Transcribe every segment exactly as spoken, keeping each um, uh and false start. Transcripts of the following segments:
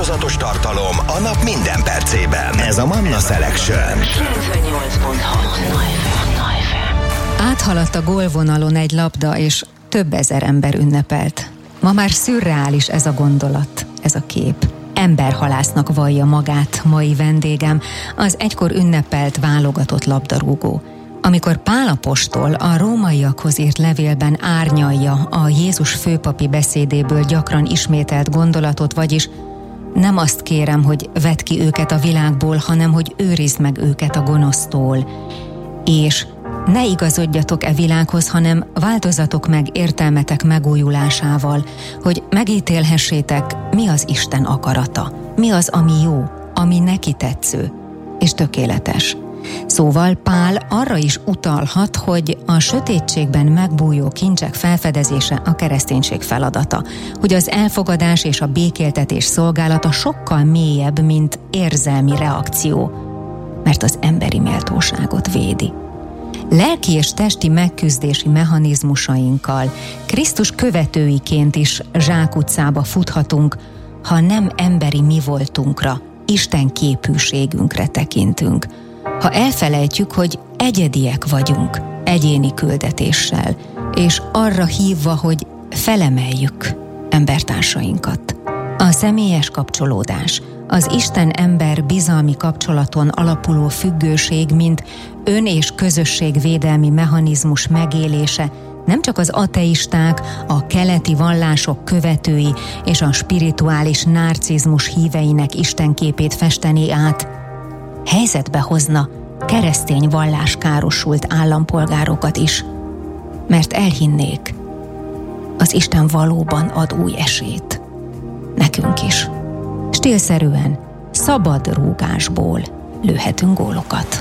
változatos tartalom a nap minden percében. Ez a Manna Selection. kilencvennyolc pont hat Áthaladt a gólvonalon egy labda, és több ezer ember ünnepelt. Ma már szürreális ez a gondolat, ez a kép. Emberhalásznak vallja magát mai vendégem, az egykor ünnepelt válogatott labdarúgó. Amikor Pál apostol a rómaiakhoz írt levélben árnyalja a Jézus főpapi beszédéből gyakran ismételt gondolatot, vagyis nem azt kérem, hogy vedd ki őket a világból, hanem hogy őrizd meg őket a gonosztól. És ne igazodjatok e világhoz, hanem változatok meg értelmetek megújulásával, hogy megítélhessétek, mi az Isten akarata, mi az, ami jó, ami neki tetsző és tökéletes. Szóval Pál arra is utalhat, hogy a sötétségben megbújó kincsek felfedezése a kereszténység feladata, hogy az elfogadás és a békéltetés szolgálata sokkal mélyebb, mint érzelmi reakció, mert az emberi méltóságot védi. Lelki és testi megküzdési mechanizmusainkkal Krisztus követőiként is zsákutcába futhatunk, ha nem emberi mi voltunkra, Isten képűségünkre tekintünk. Ha elfelejtjük, hogy egyediek vagyunk, egyéni küldetéssel, és arra hívva, hogy felemeljük embertársainkat. A személyes kapcsolódás, az Isten-ember bizalmi kapcsolaton alapuló függőség, mint ön- és közösségvédelmi mechanizmus megélése nem csak az ateisták, a keleti vallások követői és a spirituális narcizmus híveinek istenképét festeni át, helyzetbe hozna keresztény valláskárosult állampolgárokat is, mert elhinnék, az Isten valóban ad új esélyt. Nekünk is. Stílszerűen, szabad rúgásból lőhetünk gólokat.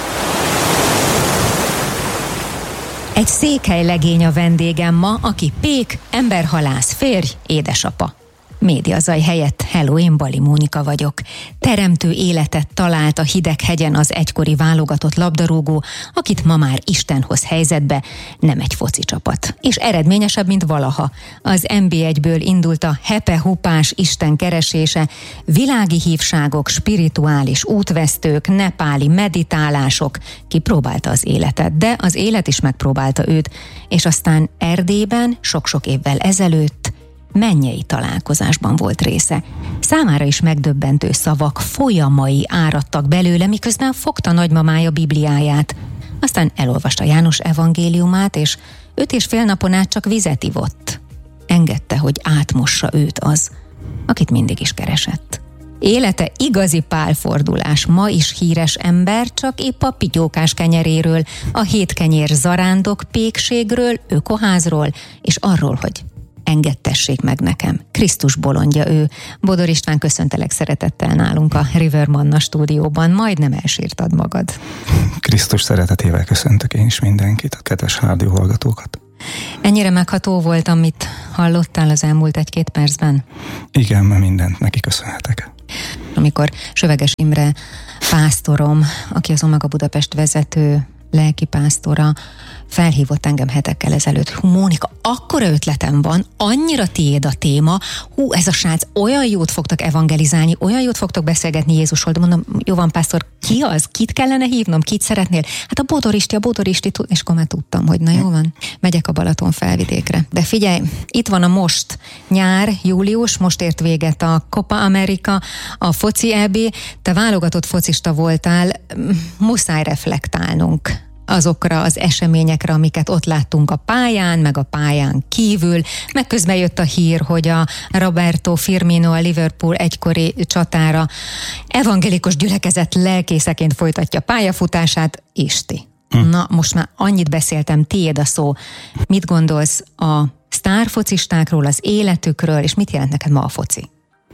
Egy székely legény a vendégem ma, aki pék, emberhalász, férj, édesapa. Médiazaj helyett hello, én Bali Mónika vagyok. Teremtő életet talált a Hideghegyen az egykori válogatott labdarúgó, akit ma már Istenhoz helyzetbe, nem egy foci csapat. És eredményesebb, mint valaha. Az en bé egyből indult a hepe-hupás Isten keresése, világi hívságok, spirituális útvesztők, nepáli meditálások. Kipróbálta az életet, de az élet is megpróbálta őt, és aztán Erdélyben sok-sok évvel ezelőtt mennyei találkozásban volt része. Számára is megdöbbentő szavak, folyamai áradtak belőle, miközben fogta nagymamája Bibliáját. Aztán elolvasta János evangéliumát, és öt és fél napon át csak vizet ivott. Engedte, hogy átmossa őt az, akit mindig is keresett. Élete igazi pálfordulás, ma is híres ember, csak épp a pityókás kenyeréről, a hétkenyér zarándok pékségről, ökoházról, és arról, hogy engedtessék meg nekem. Krisztus bolondja ő. Bodor István, köszöntelek szeretettel nálunk a River Manna stúdióban. Majdnem elsírtad magad. Krisztus szeretetével köszöntök én is mindenkit, a kedves rádió hallgatókat. Ennyire megható volt, amit hallottál az elmúlt egy-két percben? Igen, mert mindent neki köszönhetek. Amikor Söveges Imre pásztorom, aki az Omega Budapest vezető lelkipásztora, felhívott engem hetekkel ezelőtt. Hú, Mónika, akkora ötletem van, annyira tiéd a téma, hú, ez a srác, olyan jót fogtok evangelizálni, olyan jót fogtok beszélgetni Jézusról, de mondom, jó van, pásztor, ki az? Kit kellene hívnom? Kit szeretnél? Hát a Bodoristi, a Bodoristi, és akkor már tudtam, hogy na jó van, megyek a Balaton felvidékre. De figyelj, itt van a most, nyár, július, most ért véget a Copa America, a foci é bé, te válogatott focista voltál, muszáj reflektálnunk azokra az eseményekre, amiket ott láttunk a pályán, meg a pályán kívül, meg közben jött a hír, hogy a Roberto Firmino, a Liverpool egykori csatára evangélikus gyülekezet lelkészeként folytatja pályafutását. Isti. Hm. Na, most már annyit beszéltem, tiéd a szó. Mit gondolsz a sztárfocistákról, az életükről, és mit jelent neked ma a foci?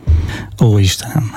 Ó, Istenem!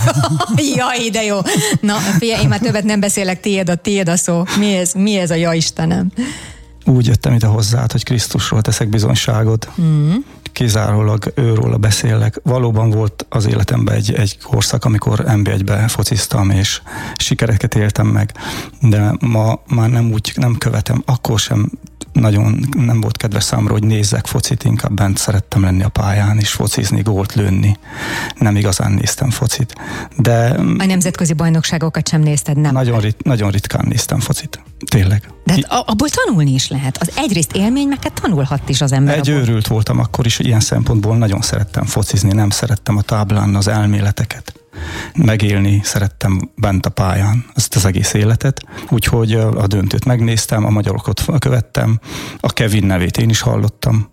Jaj, de jó! Na, figyelj, én már többet nem beszélek, tiéd a, tiéd a szó. Mi ez, mi ez a ja Istenem? Úgy jöttem ide hozzád, hogy Krisztusról teszek bizonyságot. Mm. Kizárólag őróla beszélek. Valóban volt az életemben egy, egy korszak, amikor en bé egybe fociztam, és sikereket éltem meg, de ma már nem úgy nem követem, akkor sem nagyon nem volt kedves számomra, hogy nézzek focit, inkább bent szerettem lenni a pályán, és focizni, gólt lőni. Nem igazán néztem focit. De a nemzetközi bajnokságokat sem nézted, nem? Nagyon, rit, nagyon ritkán néztem focit. Tényleg. De hát abból tanulni is lehet. Az egyrészt élmény, meg hát tanulhat is az ember. Egy abból. Őrült voltam akkor is, ilyen szempontból nagyon szerettem focizni, nem szerettem a táblán az elméleteket. Megélni szerettem bent a pályán ezt az egész életet, úgyhogy a döntőt megnéztem, a magyarokat követtem, a Kevin nevét én is hallottam,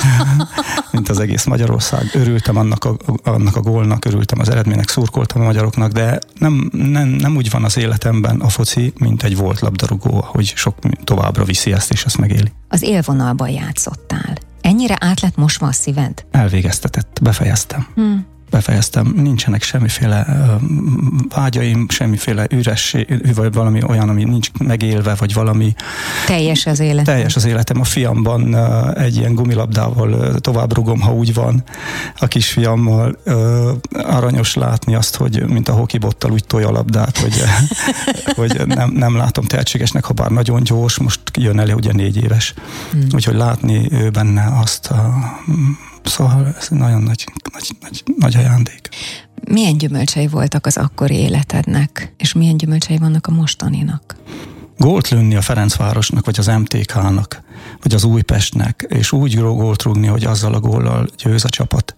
mint az egész Magyarország. Örültem annak a, annak a gólnak, örültem az eredménynek, szurkoltam a magyaroknak, de nem, nem, nem úgy van az életemben a foci, mint egy volt labdarúgó, hogy sok továbbra viszi ezt, és ezt megéli. Az élvonalban játszottál. Ennyire át lett mosva a szíved? Elvégeztetett, befejeztem. Hmm. Befejeztem, nincsenek semmiféle uh, vágyaim, semmiféle üresség, vagy valami olyan, ami nincs megélve, vagy valami... Teljes az életem. Teljes az életem. A fiamban uh, egy ilyen gumilabdával uh, tovább rugom, ha úgy van. A kisfiammal uh, aranyos látni azt, hogy mint a hokibottal úgy tolja a labdát, hogy, hogy nem, nem látom tehetségesnek, ha bár nagyon gyors, most jön elő ugye négy éves. Hmm. Úgyhogy látni ő benne azt a... Szóval ez nagyon nagy, nagy, nagy, nagy ajándék. Milyen gyümölcsei voltak az akkori életednek, és milyen gyümölcsei vannak a mostaninak? Gólt lőni a Ferencvárosnak, vagy az em té ká-nak, vagy az Újpestnek, és úgy gólt rúgni, hogy azzal a góllal győz a csapat.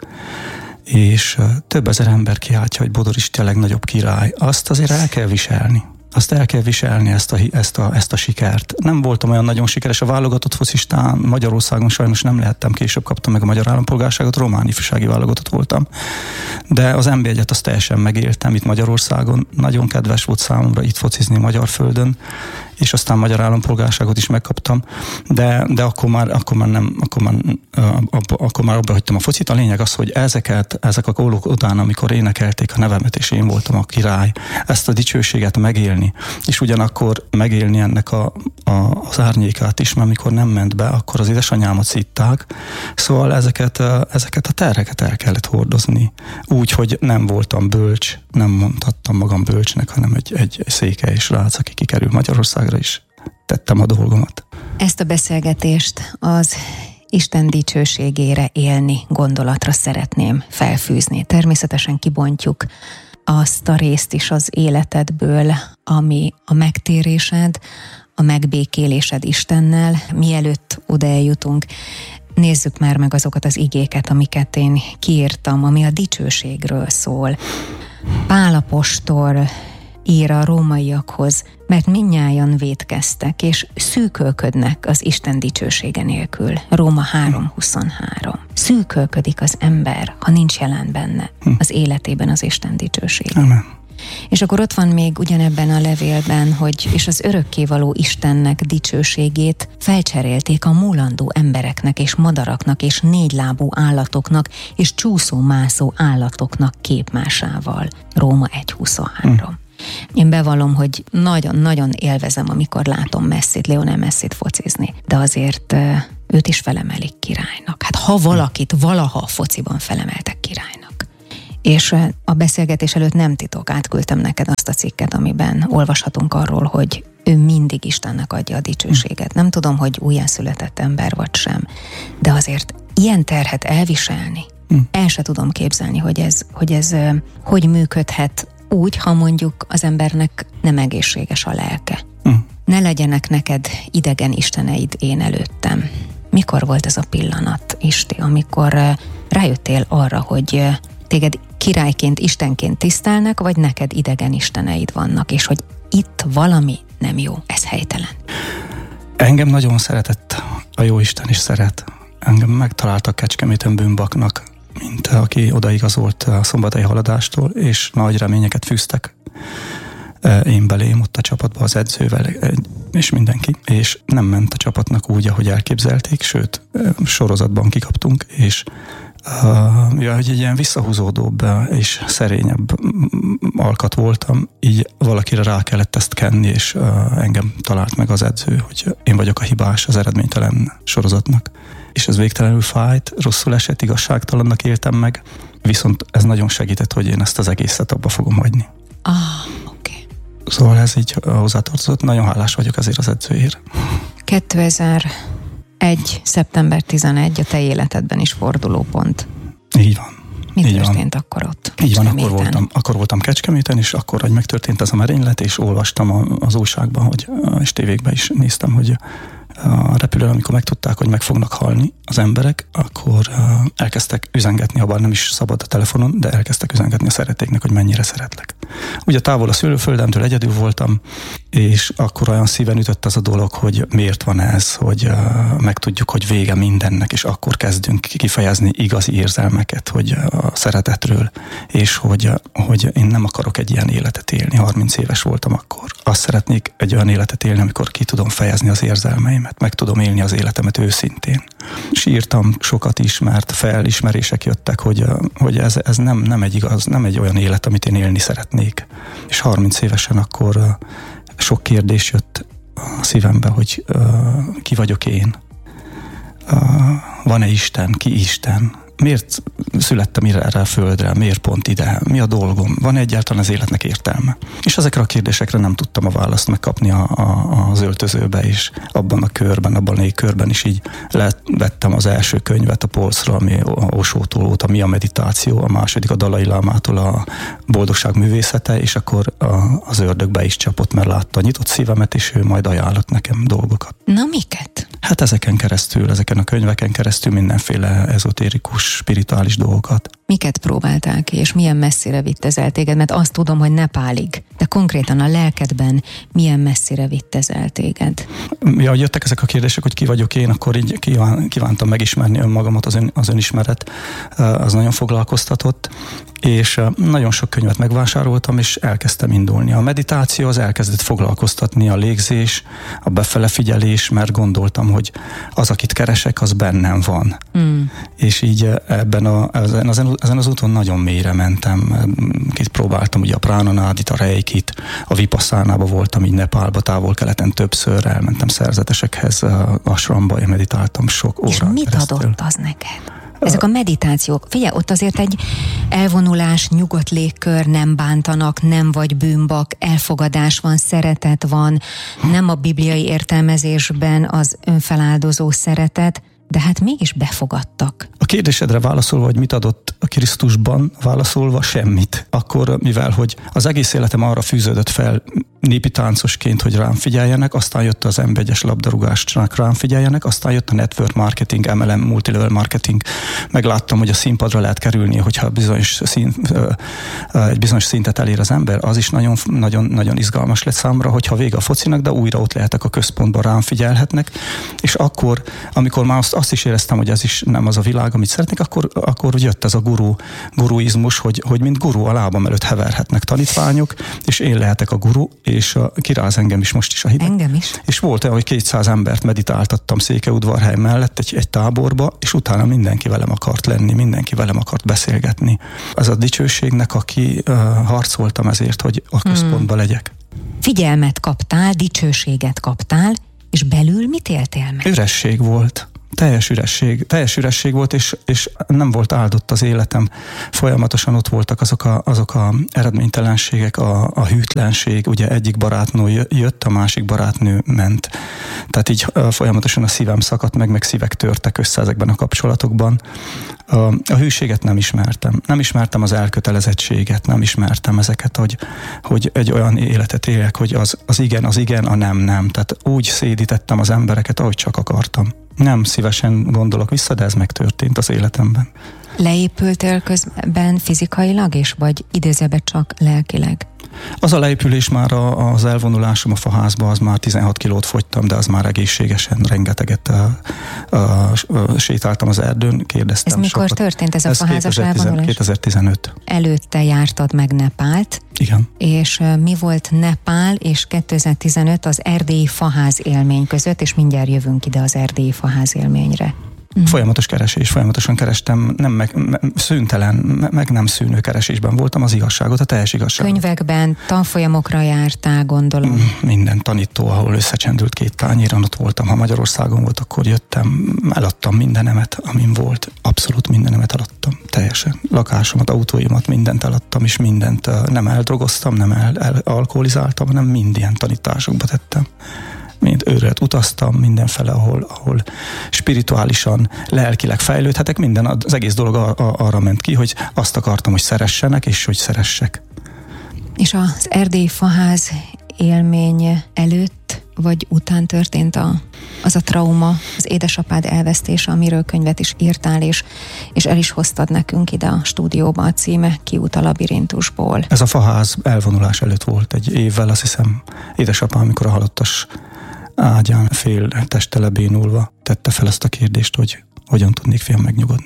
És több ezer ember kiáltja, hogy Bodor Isti a legnagyobb király. Azt azért el kell viselni. Azt el kell viselni, ezt a, ezt, a, ezt a sikert. Nem voltam olyan nagyon sikeres a válogatott focistán, Magyarországon sajnos nem lehettem, később kaptam meg a magyar állampolgárságot, román ifjúsági válogatott voltam. De az en bé egyet azt teljesen megéltem itt Magyarországon, nagyon kedves volt számomra itt focizni magyar földön, és aztán magyar állampolgárságot is megkaptam, de, de akkor már, akkor már nem, akkor már, abba, akkor már abba hagytam a focit. A lényeg az, hogy ezeket, ezek a gólok után, amikor énekelték a nevemet, és én voltam a király, ezt a dicsőséget megélni, és ugyanakkor megélni ennek a, a, az árnyékát is, mert amikor nem ment be, akkor az édesanyámat szitták, szóval ezeket, ezeket a terheket el kellett hordozni. Úgy, hogy nem voltam bölcs, nem mondhattam magam bölcsnek, hanem egy, egy székely srác, aki kikerül Magyarországra, is tettem a dolgomat. Ezt a beszélgetést az Isten dicsőségére élni gondolatra szeretném felfűzni. Természetesen kibontjuk azt a részt is az életedből, ami a megtérésed, a megbékélésed Istennel. Mielőtt oda eljutunk, nézzük már meg azokat az igéket, amiket én kiírtam, ami a dicsőségről szól. Pál apostol ír a rómaiakhoz, mert mindnyájan vétkeztek, és szűkölködnek az Isten dicsősége nélkül. Róma három huszonhárom. Szűkölködik az ember, ha nincs jelen benne az életében az Isten dicsősége. Amen. És akkor ott van még ugyanebben a levélben, hogy és az örökkévaló Istennek dicsőségét felcserélték a múlandó embereknek és madaraknak és négylábú állatoknak és csúszómászó állatoknak képmásával. Róma egy huszonhárom. Hmm. Én bevallom, hogy nagyon-nagyon élvezem, amikor látom Messit, Lionel Messit focizni, de azért őt is felemelik királynak. Hát ha valakit valaha a fociban felemeltek királynak. És a beszélgetés előtt nem titok, átküldtem neked azt a cikket, amiben olvashatunk arról, hogy ő mindig Istennek adja a dicsőséget. Nem tudom, hogy újjászületett ember vagy sem, de azért ilyen terhet elviselni, el se tudom képzelni, hogy ez, hogy ez hogy működhet úgy, ha mondjuk az embernek nem egészséges a lelke. Mm. Ne legyenek neked idegen isteneid én előttem. Mikor volt ez a pillanat, Isti, amikor rájöttél arra, hogy téged királyként, istenként tisztelnek, vagy neked idegen isteneid vannak, és hogy itt valami nem jó, ez helytelen? Engem nagyon szeretett a Jóisten is szeret. Engem megtaláltak Kecskeméten bűnbaknak, mint aki odaigazolt a szombatai haladástól, és nagy reményeket fűztek én belém ott a csapatba az edzővel, és mindenki, és nem ment a csapatnak úgy, ahogy elképzelték, sőt, sorozatban kikaptunk, és uh, ja, hogy egy ilyen visszahúzódóbb és szerényebb alkat voltam, így valakire rá kellett ezt kenni, és uh, engem talált meg az edző, hogy én vagyok a hibás az eredménytelen sorozatnak. És ez végtelenül fájt, rosszul esett, igazságtalannak éltem meg, viszont ez nagyon segített, hogy én ezt az egészet abba fogom hagyni. Ah, oké. Okay. Szóval ez így hozzátartozott, nagyon hálás vagyok azért az edzőért. kétezer-huszonkettő egy szeptember tizenegy a te életedben is fordulópont. Így van. Mi Így történt van. akkor ott? Így van, akkor voltam, akkor voltam Kecskeméten, és akkor, hogy megtörtént ez a merénylet, és olvastam az újságban, hogy, és tévékben is néztem, hogy a repülőn, amikor megtudták, hogy meg fognak halni az emberek, akkor elkezdtek üzengetni, ha bár nem is szabad a telefonon, de elkezdtek üzengetni a szeretéknek, hogy mennyire szeretlek. Ugye távol a szülőföldemtől egyedül voltam, és akkor olyan szíven ütött az a dolog, hogy miért van ez, hogy megtudjuk, hogy vége mindennek, és akkor kezdünk kifejezni igazi érzelmeket, hogy a szeretetről, és hogy, hogy én nem akarok egy ilyen életet élni. harminc éves voltam akkor. Azt szeretnék egy olyan életet élni, amikor ki tudom fejezni az érzelmeimet, meg tudom élni az életemet őszintén. Sírtam sokat is, mert felismerések jöttek, hogy, hogy ez, ez nem, nem egy igaz, nem egy olyan élet, amit én élni szeretnék. És harminc évesen akkor sok kérdés jött a szívembe, hogy ki vagyok én? Van-e Isten? Ki Isten? Miért születtem erre a földre? Miért pont ide? Mi a dolgom? Van egyáltalán az életnek értelme? És ezekre a kérdésekre nem tudtam a választ megkapni a, a, az öltözőbe, és abban a körben, abban a körben is így vettem az első könyvet a polcra, ami Osótól volt, a Mi a meditáció, a második a Dalai Lámától a Boldogság művészete, és akkor a, az ördög be is csapott, mert látta a nyitott szívemet, és ő majd ajánlott nekem dolgokat. Na miket? Hát ezeken keresztül, ezeken a könyveken keresztül mindenféle ezotérikus, spirituális dolgokat. Miket próbáltál ki, és milyen messzire vitt ez el téged? Mert azt tudom, hogy Nepálig, de konkrétan a lelkedben milyen messzire vitt ez el téged? Ja, jöttek ezek a kérdések, hogy ki vagyok én, akkor így kíván, kívántam megismerni önmagamat, az, ön, az önismeret, az nagyon foglalkoztatott, és nagyon sok könyvet megvásároltam, és elkezdtem indulni. A meditáció az elkezdett foglalkoztatni, a légzés, a befele figyelés, mert gondoltam, hogy az, akit keresek, az bennem van. Mm. És így ebben a, ezen, ezen, ezen az úton nagyon mélyre mentem. Itt próbáltam ugye a pránanádit, a reikit, a vipasszánába voltam, így Nepálba, távol-keleten többször elmentem szerzetesekhez, asramba, én meditáltam sok órán És mit keresztül. adott az neked? Ezek a meditációk, figyelj, ott azért egy elvonulás, nyugodt légkör, nem bántanak, nem vagy bűnbak, elfogadás van, szeretet van, nem a bibliai értelmezésben az önfeláldozó szeretet, de hát mégis befogadtak. A kérdésedre válaszolva, hogy mit adott a Krisztusban, válaszolva semmit. Akkor, mivel hogy az egész életem arra fűződött fel népi táncosként, hogy rám figyeljenek, aztán jött az em egyes labdarúgásnak, rám figyeljenek, aztán jött a network marketing, em el em, multilevel marketing. Megláttam, hogy a színpadra lehet kerülni, hogyha bizonyos szín, egy bizonyos szintet elér az ember, az is nagyon, nagyon, nagyon izgalmas lett számomra, hogyha vége a focinak, de újra ott lehetek a központban, rám figyelhetnek, és akkor, amikor már azt, azt is éreztem, hogy ez is nem az a világ, amit szeretnék, akkor, akkor jött ez a guru, guruizmus, hogy, hogy mint guru a lábam előtt heverhetnek tanítványok, és én lehetek a guru, és a, kiráz engem is most is a hideg. Engem is. És volt olyan, hogy kétszáz embert meditáltattam Székelyudvarhely mellett egy, egy táborba, és utána mindenki velem akart lenni, mindenki velem akart beszélgetni. Ez a dicsőségnek, aki uh, harcoltam ezért, hogy a központba hmm. legyek. Figyelmet kaptál, dicsőséget kaptál, és belül mit éltél meg? Üresség volt. Teljes üresség, teljes üresség volt, és, és nem volt áldott az életem. Folyamatosan ott voltak azok a, azok a eredménytelenségek, a, a hűtlenség. Ugye egyik barátnő jött, a másik barátnő ment. Tehát így folyamatosan a szívem szakadt meg, meg szívek törtek össze ezekben a kapcsolatokban. A, a hűséget nem ismertem. Nem ismertem az elkötelezettséget, nem ismertem ezeket, hogy, hogy egy olyan életet élek, hogy az, az igen, az igen, a nem, nem. Tehát úgy szédítettem az embereket, ahogy csak akartam. Nem szívesen gondolok vissza, de ez megtörtént az életemben. Leépültél közben fizikailag is, vagy idézőben csak lelkileg? Az a leépülés már a, az elvonulásom a faházba, az már tizenhat kilót fogytam, de az már egészségesen rengeteget a, a, a, sétáltam az erdőn, kérdeztem. Ez mikor sokat. Történt ez a ez faházas elvonulás? kétezer-tizenöt. Előtte jártad meg Nepált. Igen. És mi volt Nepál és kétezer-tizenöt az erdélyi faház élmény között, és mindjárt jövünk ide az erdélyi faház élményre. Mm. Folyamatos keresés, folyamatosan kerestem, nem meg, szüntelen, meg nem szűnő keresésben voltam az igazságot, a teljes igazságot. Könyvekben, tanfolyamokra jártál, gondolom. Minden tanító, ahol összecsendült két tányéron, ott voltam. Ha Magyarországon volt, akkor jöttem, eladtam mindenemet, amin volt. Abszolút mindenemet eladtam, teljesen. Lakásomat, autóimat, mindent eladtam, és mindent nem eldrogoztam, nem el, el, alkoholizáltam, hanem mind ilyen tanításokba tettem. mint őrölt utaztam mindenfele, ahol, ahol spirituálisan, lelkileg fejlődhetek, minden, az egész dolog ar- arra ment ki, hogy azt akartam, hogy szeressenek, és hogy szeressek. És az erdélyi faház élmény előtt vagy után történt a, az a trauma, az édesapád elvesztése, amiről könyvet is írtál, és, és el is hoztad nekünk ide a stúdióba, a címe Kiút a labirintusból. Ez a faház elvonulás előtt volt egy évvel, azt hiszem, édesapám, amikor a halottas ágyán fél teste lebénulva tette fel ezt a kérdést, hogy hogyan tudnék fiam megnyugodni.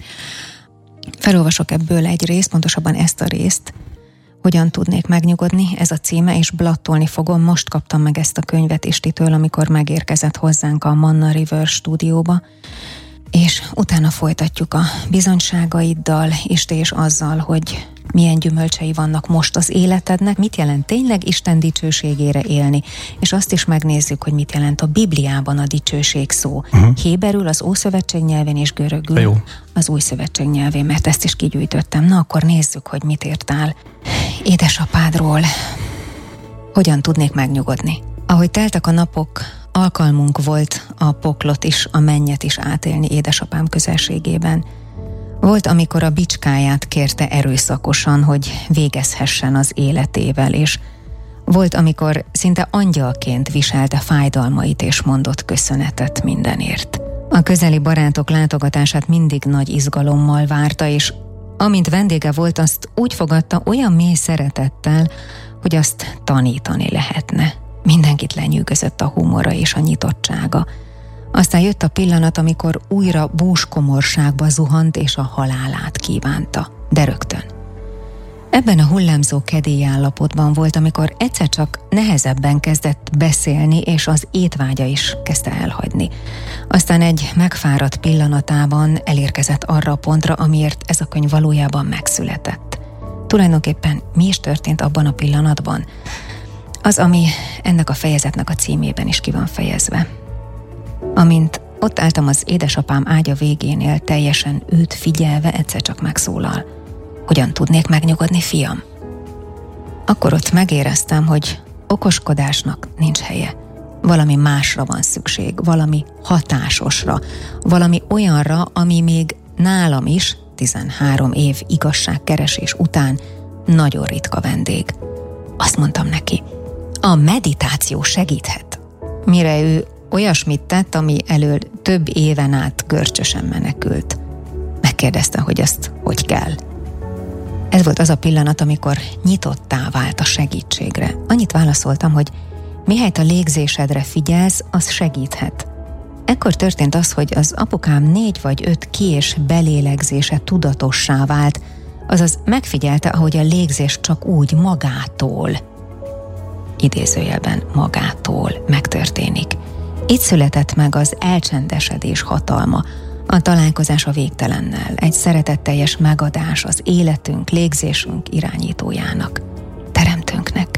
Felolvasok ebből egy részt, pontosabban ezt a részt, Hogyan tudnék megnyugodni, ez a címe, és blattolni fogom. Most kaptam meg ezt a könyvet Istitől, amikor megérkezett hozzánk a Manna River stúdióba, és utána folytatjuk a bizonyságaiddal, Isti, és azzal, hogy milyen gyümölcsei vannak most az életednek, mit jelent tényleg Isten dicsőségére élni, és azt is megnézzük, hogy mit jelent a Bibliában a dicsőség szó. Uh-huh. Héberül, az Ószövetség nyelvén és görögül Jó. az Új Szövetség nyelvén, mert ezt is kigyűjtöttem. Na, akkor nézzük, hogy mit írtál édesapádról. Hogyan tudnék megnyugodni? Ahogy teltek a napok, alkalmunk volt a poklot is, a mennyet is átélni édesapám közelségében. Volt, amikor a bicskáját kérte erőszakosan, hogy végezhessen az életével, és volt, amikor szinte angyalként viselte fájdalmait és mondott köszönetet mindenért. A közeli barátok látogatását mindig nagy izgalommal várta, és amint vendége volt, azt úgy fogadta olyan mély szeretettel, hogy azt tanítani lehetne. Mindenkit lenyűgözött a humora és a nyitottsága. Aztán jött a pillanat, amikor újra búskomorságba zuhant és a halálát kívánta, de rögtön. Ebben a hullámzó kedélyállapotban volt, amikor egyszer csak nehezebben kezdett beszélni, és az étvágya is kezdte elhagyni. Aztán egy megfáradt pillanatában elérkezett arra a pontra, amiért ez a könyv valójában megszületett. Tulajdonképpen mi is történt abban a pillanatban? Az, ami ennek a fejezetnek a címében is ki van fejezve. Amint ott álltam az édesapám ágya végénél, teljesen őt figyelve, egyszer csak megszólal. Hogyan tudnék megnyugodni, fiam? Akkor ott megéreztem, hogy okoskodásnak nincs helye. Valami másra van szükség, valami hatásosra, valami olyanra, ami még nálam is, tizenhárom év igazságkeresés után nagyon ritka vendég. Azt mondtam neki, a meditáció segíthet. Mire ő olyasmit tett, ami elől több éven át görcsösen menekült. Megkérdezte, hogy ezt hogy kell. Ez volt az a pillanat, amikor nyitottá vált a segítségre. Annyit válaszoltam, hogy mihelyt a légzésedre figyelsz, az segíthet. Ekkor történt az, hogy az apukám négy vagy öt ki- és belélegzése tudatossá vált, azaz megfigyelte, ahogy a légzés csak úgy magától, idézőjelben magától megtörténik. Itt született meg az elcsendesedés hatalma, a találkozás a végtelennel, egy szeretetteljes megadás az életünk, légzésünk irányítójának, teremtőnknek.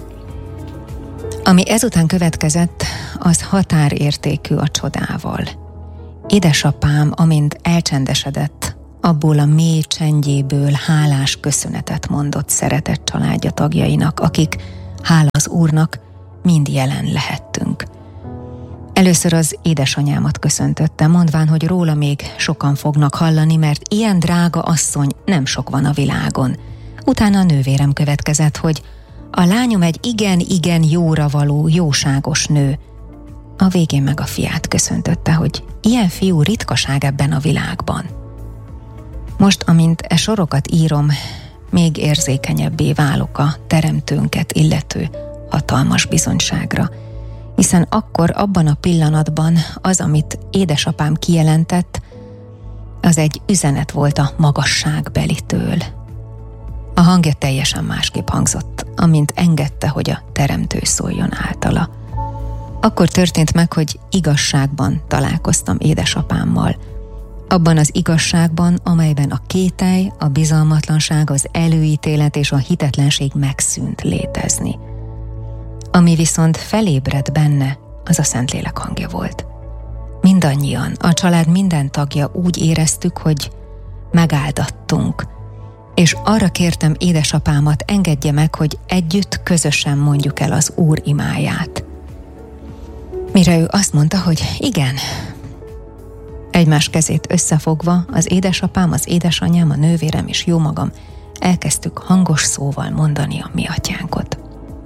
Ami ezután következett, az határértékű a csodával. Édesapám, amint elcsendesedett, abból a mély csendjéből hálás köszönetet mondott szeretett családja tagjainak, akik, hála az Úrnak, mind jelen lehettünk. Először az édesanyámat köszöntötte, mondván, hogy róla még sokan fognak hallani, mert ilyen drága asszony nem sok van a világon. Utána a nővérem következett, hogy a lányom egy igen-igen jóra való, jóságos nő. A végén meg a fiát köszöntötte, hogy ilyen fiú ritkaság ebben a világban. Most, amint e sorokat írom, még érzékenyebbé válok a teremtőnket illető hatalmas bizonyságra, hiszen akkor, abban a pillanatban az, amit édesapám kijelentett, az egy üzenet volt a magasságbelitől. A hangja teljesen másképp hangzott, amint engedte, hogy a teremtő szóljon általa. Akkor történt meg, hogy igazságban találkoztam édesapámmal. Abban az igazságban, amelyben a kételj, a bizalmatlanság, az előítélet és a hitetlenség megszűnt létezni. Ami viszont felébredt benne, az a Szentlélek hangja volt. Mindannyian, a család minden tagja úgy éreztük, hogy megáldattunk, és arra kértem édesapámat, engedje meg, hogy együtt közösen mondjuk el az Úr imáját. Mire ő azt mondta, hogy igen. Egymás kezét összefogva az édesapám, az édesanyám, a nővérem és jó magam elkezdtük hangos szóval mondani a mi atyánkot.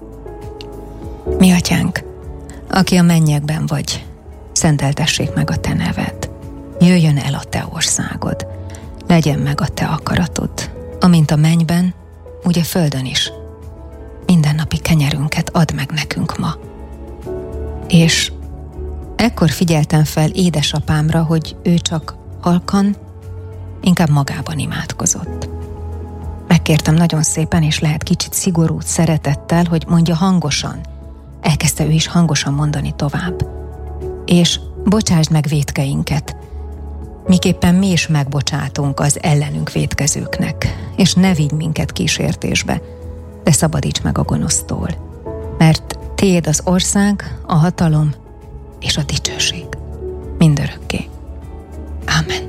Mi atyánk, aki a mennyekben vagy, szenteltessék meg a te neved. Jöjjön el a te országod. Legyen meg a te akaratod, amint a mennyben, úgy a földön is. Mindennapi kenyerünket add meg nekünk ma. És ekkor figyeltem fel édesapámra, hogy ő csak halkan, inkább magában imádkozott. Megkértem nagyon szépen, és lehet kicsit szigorú szeretettel, hogy mondja hangosan. Elkezdte ő is hangosan mondani tovább. És bocsásd meg vétkeinket, miképpen mi is megbocsátunk az ellenünk vétkezőknek, és ne vigy minket kísértésbe, de szabadíts meg a gonosztól, mert tiéd az ország, a hatalom és a dicsőség mindörökké. Ámen.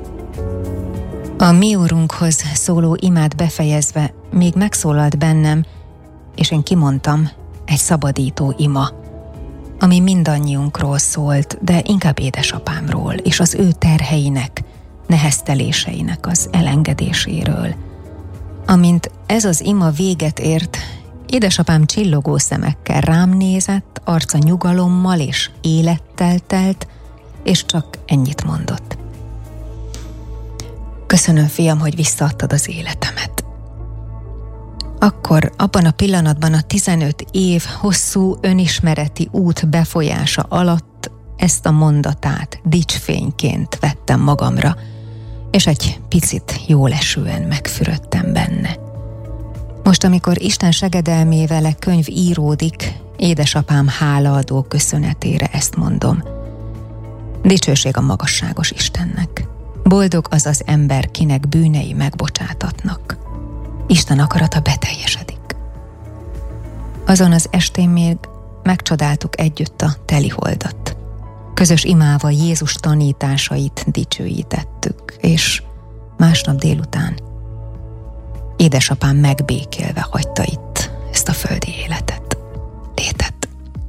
A mi úrunkhoz szóló imát befejezve még megszólalt bennem, és én kimondtam egy szabadító ima, ami mindannyiunkról szólt, de inkább édesapámról, és az ő terheinek, nehezteléseinek az elengedéséről. Amint ez az ima véget ért, édesapám csillogó szemekkel rám nézett, arca nyugalommal és élettel telt, és csak ennyit mondott. Köszönöm, fiam, hogy visszaadtad az életemet. Akkor, abban a pillanatban a tizenöt év hosszú önismereti út befolyása alatt ezt a mondatát dicsfényként vettem magamra, és egy picit jólesően megfürödtem benne. Most, amikor Isten segedelmével a könyv íródik, édesapám hálaadó köszönetére ezt mondom. Dicsőség a magasságos Istennek. Boldog az az ember, kinek bűnei megbocsátatnak. Isten akarata beteljesedik. Azon az estén még megcsodáltuk együtt a teliholdat. Közös imával Jézus tanításait dicsőítettük, és másnap délután édesapám megbékélve hagyta itt ezt a földi életet, létet.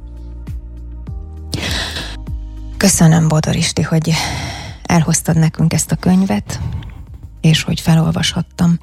Köszönöm, Bodor Isti, hogy elhoztad nekünk ezt a könyvet, és hogy felolvashattam.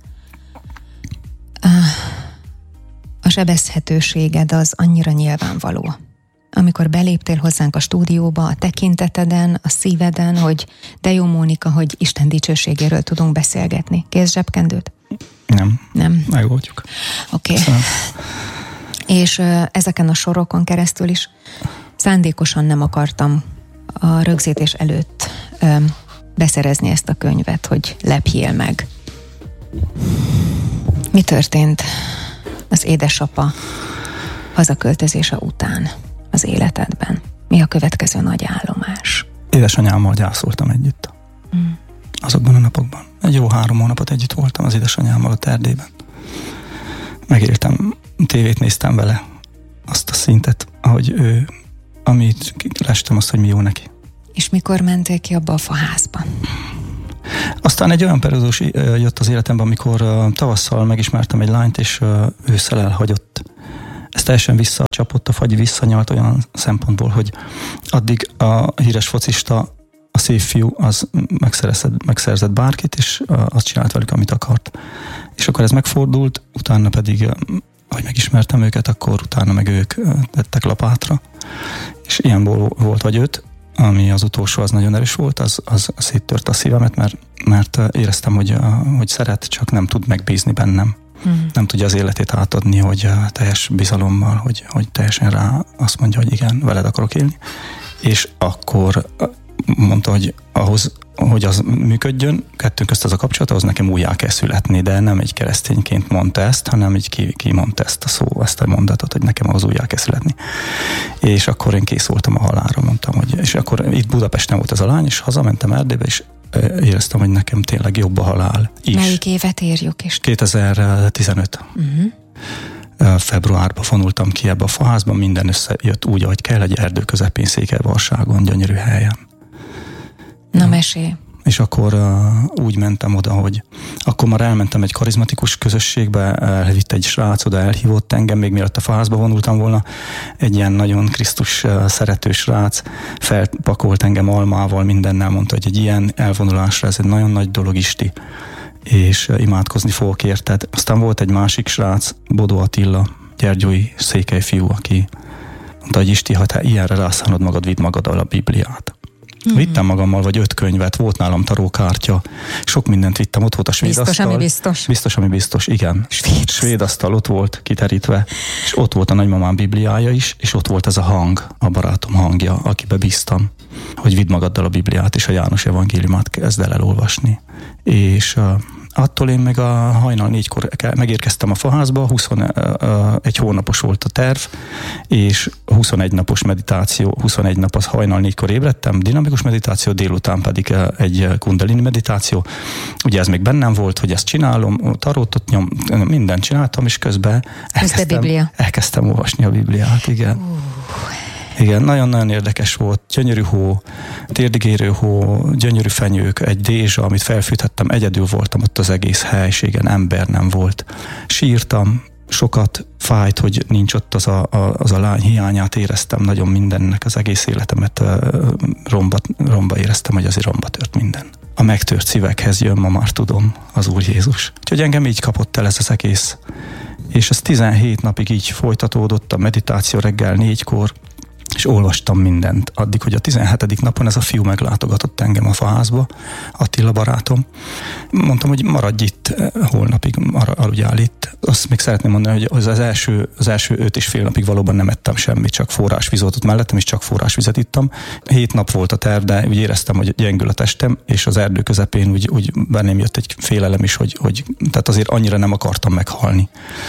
A sebezhetőséged az annyira nyilvánvaló. Amikor beléptél hozzánk a stúdióba, a tekinteteden, a szíveden, hogy de jó, Mónika, hogy Isten dicsőségéről tudunk beszélgetni. Kész zsebkendőt? Nem. Nem. Megoldjuk. Oké. Okay. És uh, ezeken a sorokon keresztül is szándékosan nem akartam a rögzítés előtt uh, beszerezni ezt a könyvet, hogy lepjél meg. Mi történt az édesapa hazaköltözése után az életedben? Mi a következő nagy állomás? Édesanyámmal gyászoltam együtt. Mm. Azokban a napokban. Egy jó három hónapot együtt voltam az édesanyámmal a Erdélyben. Megéltem, tévét néztem vele, azt a szintet, ahogy ő, amit lestem, azt, hogy mi jó neki. És mikor mentél ki abba a faházba? Aztán egy olyan periódus jött az életemben, amikor tavasszal megismertem egy lányt, és ősszel elhagyott. Ez teljesen visszacsapott, a fagy visszanyalt olyan szempontból, hogy addig a híres focista, a szép fiú, az megszerzett, megszerzett bárkit, és azt csinált velük, amit akart. És akkor ez megfordult, utána pedig, ahogy megismertem őket, akkor utána meg ők tettek lapátra. És ilyen volt vagy öt, ami az utolsó, az nagyon erős volt, az, az széttört a szívemet, mert, mert éreztem, hogy, hogy szeret, csak nem tud megbízni bennem. Hmm. Nem tudja az életét átadni, hogy teljes bizalommal, hogy, hogy teljesen rá azt mondja, hogy igen, veled akarok élni. És akkor mondta, hogy ahhoz, hogy az működjön, kettőnk közt az a kapcsolat, ahhoz nekem újjá kell születni, de nem egy keresztényként mondta ezt, hanem így ki, ki mondta ezt a szó, ezt a mondatot, hogy nekem ahhoz újjá kell születni. És akkor én kész voltam a halálra, mondtam, hogy, és akkor itt Budapesten volt ez a lány, és hazamentem Erdélybe, és éreztem, hogy nekem tényleg jobb a halál is. Melyik évet írjuk is? kétezer-tizenöt. Uh-huh. Februárban vonultam ki ebbe a faházba, minden összejött úgy, ahogy kell, egy erdő közepén, Székelyvarságon, gyönyörű helyen. Na mesélj. És akkor uh, úgy mentem oda, hogy akkor már elmentem egy karizmatikus közösségbe, elvitt egy srác, oda elhívott engem, még mielőtt a faházba vonultam volna, egy ilyen nagyon Krisztus uh, szerető srác, felpakolt engem almával, mindennel, mondta, hogy egy ilyen elvonulásra ez egy nagyon nagy dolog, Isti, és uh, imádkozni fogok érted. Aztán volt egy másik srác, Bodó Attila, gyergyói székely fiú, aki mondta, hogy Isti, ha te ilyenre rászánod magad, vidd magaddal a Bibliát. Mm-hmm. Vittem magammal, vagy öt könyvet, volt nálam tarókártya, sok mindent vittem, ott volt a svéd biztos, asztal. ami biztos. Biztos, ami biztos, igen. Svéd, svéd asztal ott volt kezdve, és ott volt a nagymamám Bibliája is, és ott volt ez a hang, a barátom hangja, akibe bíztam, hogy vidd magaddal a Bibliát, és a János evangéliumát kezd el elolvasni. És uh, attól én meg a hajnal négykor megérkeztem a faházba, huszonegy hónapos volt a terv, és huszonegy napos meditáció, huszonegy nap az hajnal négykor ébredtem, dinamikus meditáció, délután pedig egy kundalini meditáció. Ugye ez még bennem volt, hogy ezt csinálom, tarótot nyom, mindent csináltam, és közben elkezdtem, elkezdtem olvasni a Bibliát, igen. Uh. Igen, nagyon-nagyon érdekes volt, gyönyörű hó, térdigérő hó, gyönyörű fenyők, egy dézsa, amit felfűthettem, egyedül voltam ott az egész helységen, ember nem volt. Sírtam, sokat fájt, hogy nincs ott az a, a, az a lány, hiányát éreztem nagyon mindennek, az egész életemet romba, romba éreztem, hogy azért romba tört minden. A megtört szívekhez jön, ma már tudom, az Úr Jézus. Úgyhogy engem így kapott el ez az egész. És ez tizenhét napig így folytatódott, a meditáció reggel négykor, és olvastam mindent. Addig, hogy a tizenhetedik napon ez a fiú meglátogatott engem a faházba, Attila barátom. Mondtam, hogy maradj itt, holnapig aludjál itt. Azt még szeretném mondani, hogy az, az, első, az első öt és fél napig valóban nem ettem semmit, csak forrásvíz volt ott mellettem, és csak forrásvizet ittam. Hét nap volt a terv, de úgy éreztem, hogy gyengül a testem, és az erdő közepén úgy, úgy benném jött egy félelem is, hogy, hogy tehát azért annyira nem akartam meghalni.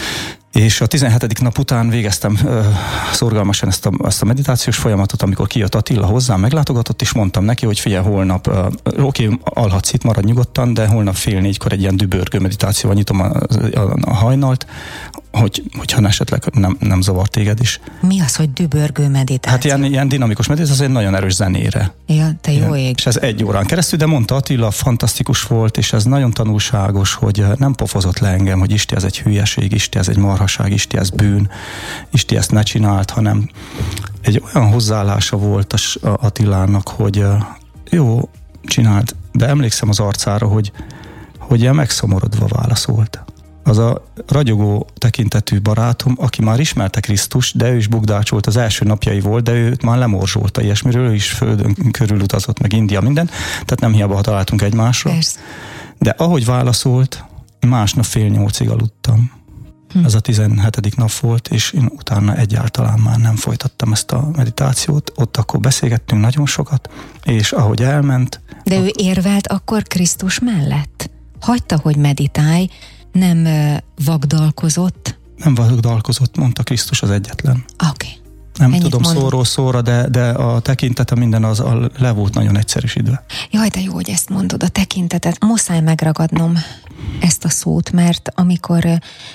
És a tizenhetedik nap után végeztem uh, szorgalmasan ezt a, ezt a meditációs folyamatot, amikor kijött Attila hozzám, meglátogatott, és mondtam neki, hogy figyelj, holnap, uh, oké, okay, alhatsz itt, maradj nyugodtan, de holnap fél négykor egy ilyen dübörgő meditációval nyitom a, a, a hajnalt, hogy, hogyha esetleg nem, nem zavar téged is. Mi az, hogy dübörgő meditáció? Hát ilyen, ilyen dinamikus meditáció, az egy nagyon erős zenére. Ja, te jó ég. És ez egy órán keresztül, de mondta Attila, fantasztikus volt, és ez nagyon tanulságos, hogy nem pofozott le engem, hogy Isti, ez egy hülyeség, Isti, ez egy marhaság, Isti, ez bűn, Isti, ezt ne csinált, hanem egy olyan hozzáállása volt a Attilának, hogy jó, csináld, de emlékszem az arcára, hogy, hogy ilyen megszomorodva válaszolt. Az a ragyogó tekintetű barátom, aki már ismerte Krisztust, de ő is bugdácsolt, az első napjai volt, de őt már lemorzsolta ilyesmiről, ő is földön körülutazott, meg India, minden, tehát nem hiába, ha találtunk egymásra. Persze. De ahogy válaszolt, másnap fél nyolcig aludtam. Hm. Ez a tizenhetedik nap volt, és én utána egyáltalán már nem folytattam ezt a meditációt. Ott akkor beszélgettünk nagyon sokat, és ahogy elment... De ő érvelt akkor Krisztus mellett? Hagyta, hogy meditálj, nem vagdalkozott? Nem vagdalkozott, mondta Krisztus az egyetlen. Oké. Okay. Nem Ennyit tudom mondom. Szóról szóra, de, de a tekintete minden az a, le volt nagyon egyszerűsítve. Jaj, de jó, hogy ezt mondod, a tekintetet. Muszáj megragadnom ezt a szót, mert amikor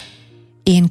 én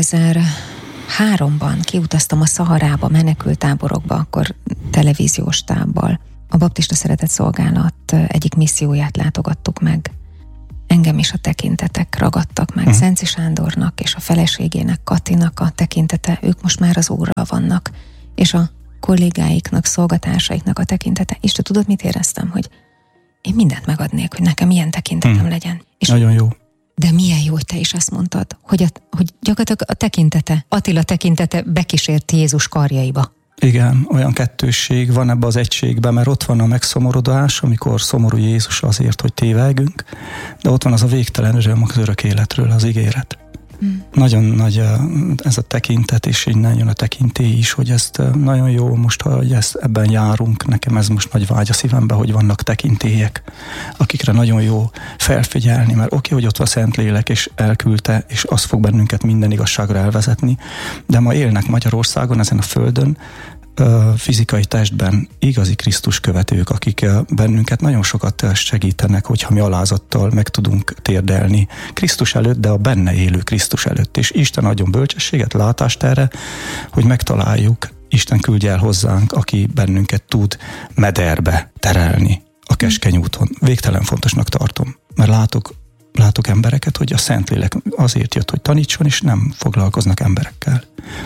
kétezer-háromban kiutaztam a Szaharába, menekültáborokba, akkor televíziós tábbal. A Baptista Szeretett Szolgálat egyik misszióját látogattuk meg. Engem is a tekintetek ragadtak meg. Uh-huh. Szenci Sándornak és a feleségének, Katinak a tekintete, ők most már az Úrral vannak, és a kollégáiknak, szolgatársaiknak a tekintete. És te tudod, mit éreztem? Hogy én mindent megadnék, hogy nekem ilyen tekintetem uh-huh. legyen. És nagyon jó. De milyen jó, hogy te is azt mondtad, hogy, a, hogy gyakorlatilag a tekintete, Attila tekintete bekísért Jézus karjaiba. Igen, olyan kettősség van ebbe az egységben, mert ott van a megszomorodás, amikor szomorú Jézus azért, hogy tévegünk, de ott van az a végtelen öröm az örök életről, az ígéret. Hmm. Nagyon nagy ez a tekintet, és így nagyon a tekintély is, hogy ezt nagyon jó most, hogy ezt, ebben járunk, nekem ez most nagy vágy a szívembe, hogy vannak tekintélyek, akikre nagyon jó felfigyelni, mert oké, hogy ott van Szentlélek, és elküldte, és az fog bennünket minden igazságra elvezetni, de ma élnek Magyarországon, ezen a földön, fizikai testben igazi Krisztus követők, akik bennünket nagyon sokat segítenek, hogyha mi alázattal meg tudunk térdelni Krisztus előtt, de a benne élő Krisztus előtt. És Isten adjon bölcsességet, látást erre, hogy megtaláljuk, Isten küldje el hozzánk, aki bennünket tud mederbe terelni, a keskeny úton. Végtelen fontosnak tartom, mert látok, látok embereket, hogy a Szentlélek azért jött, hogy tanítson, és nem foglalkoznak emberekkel.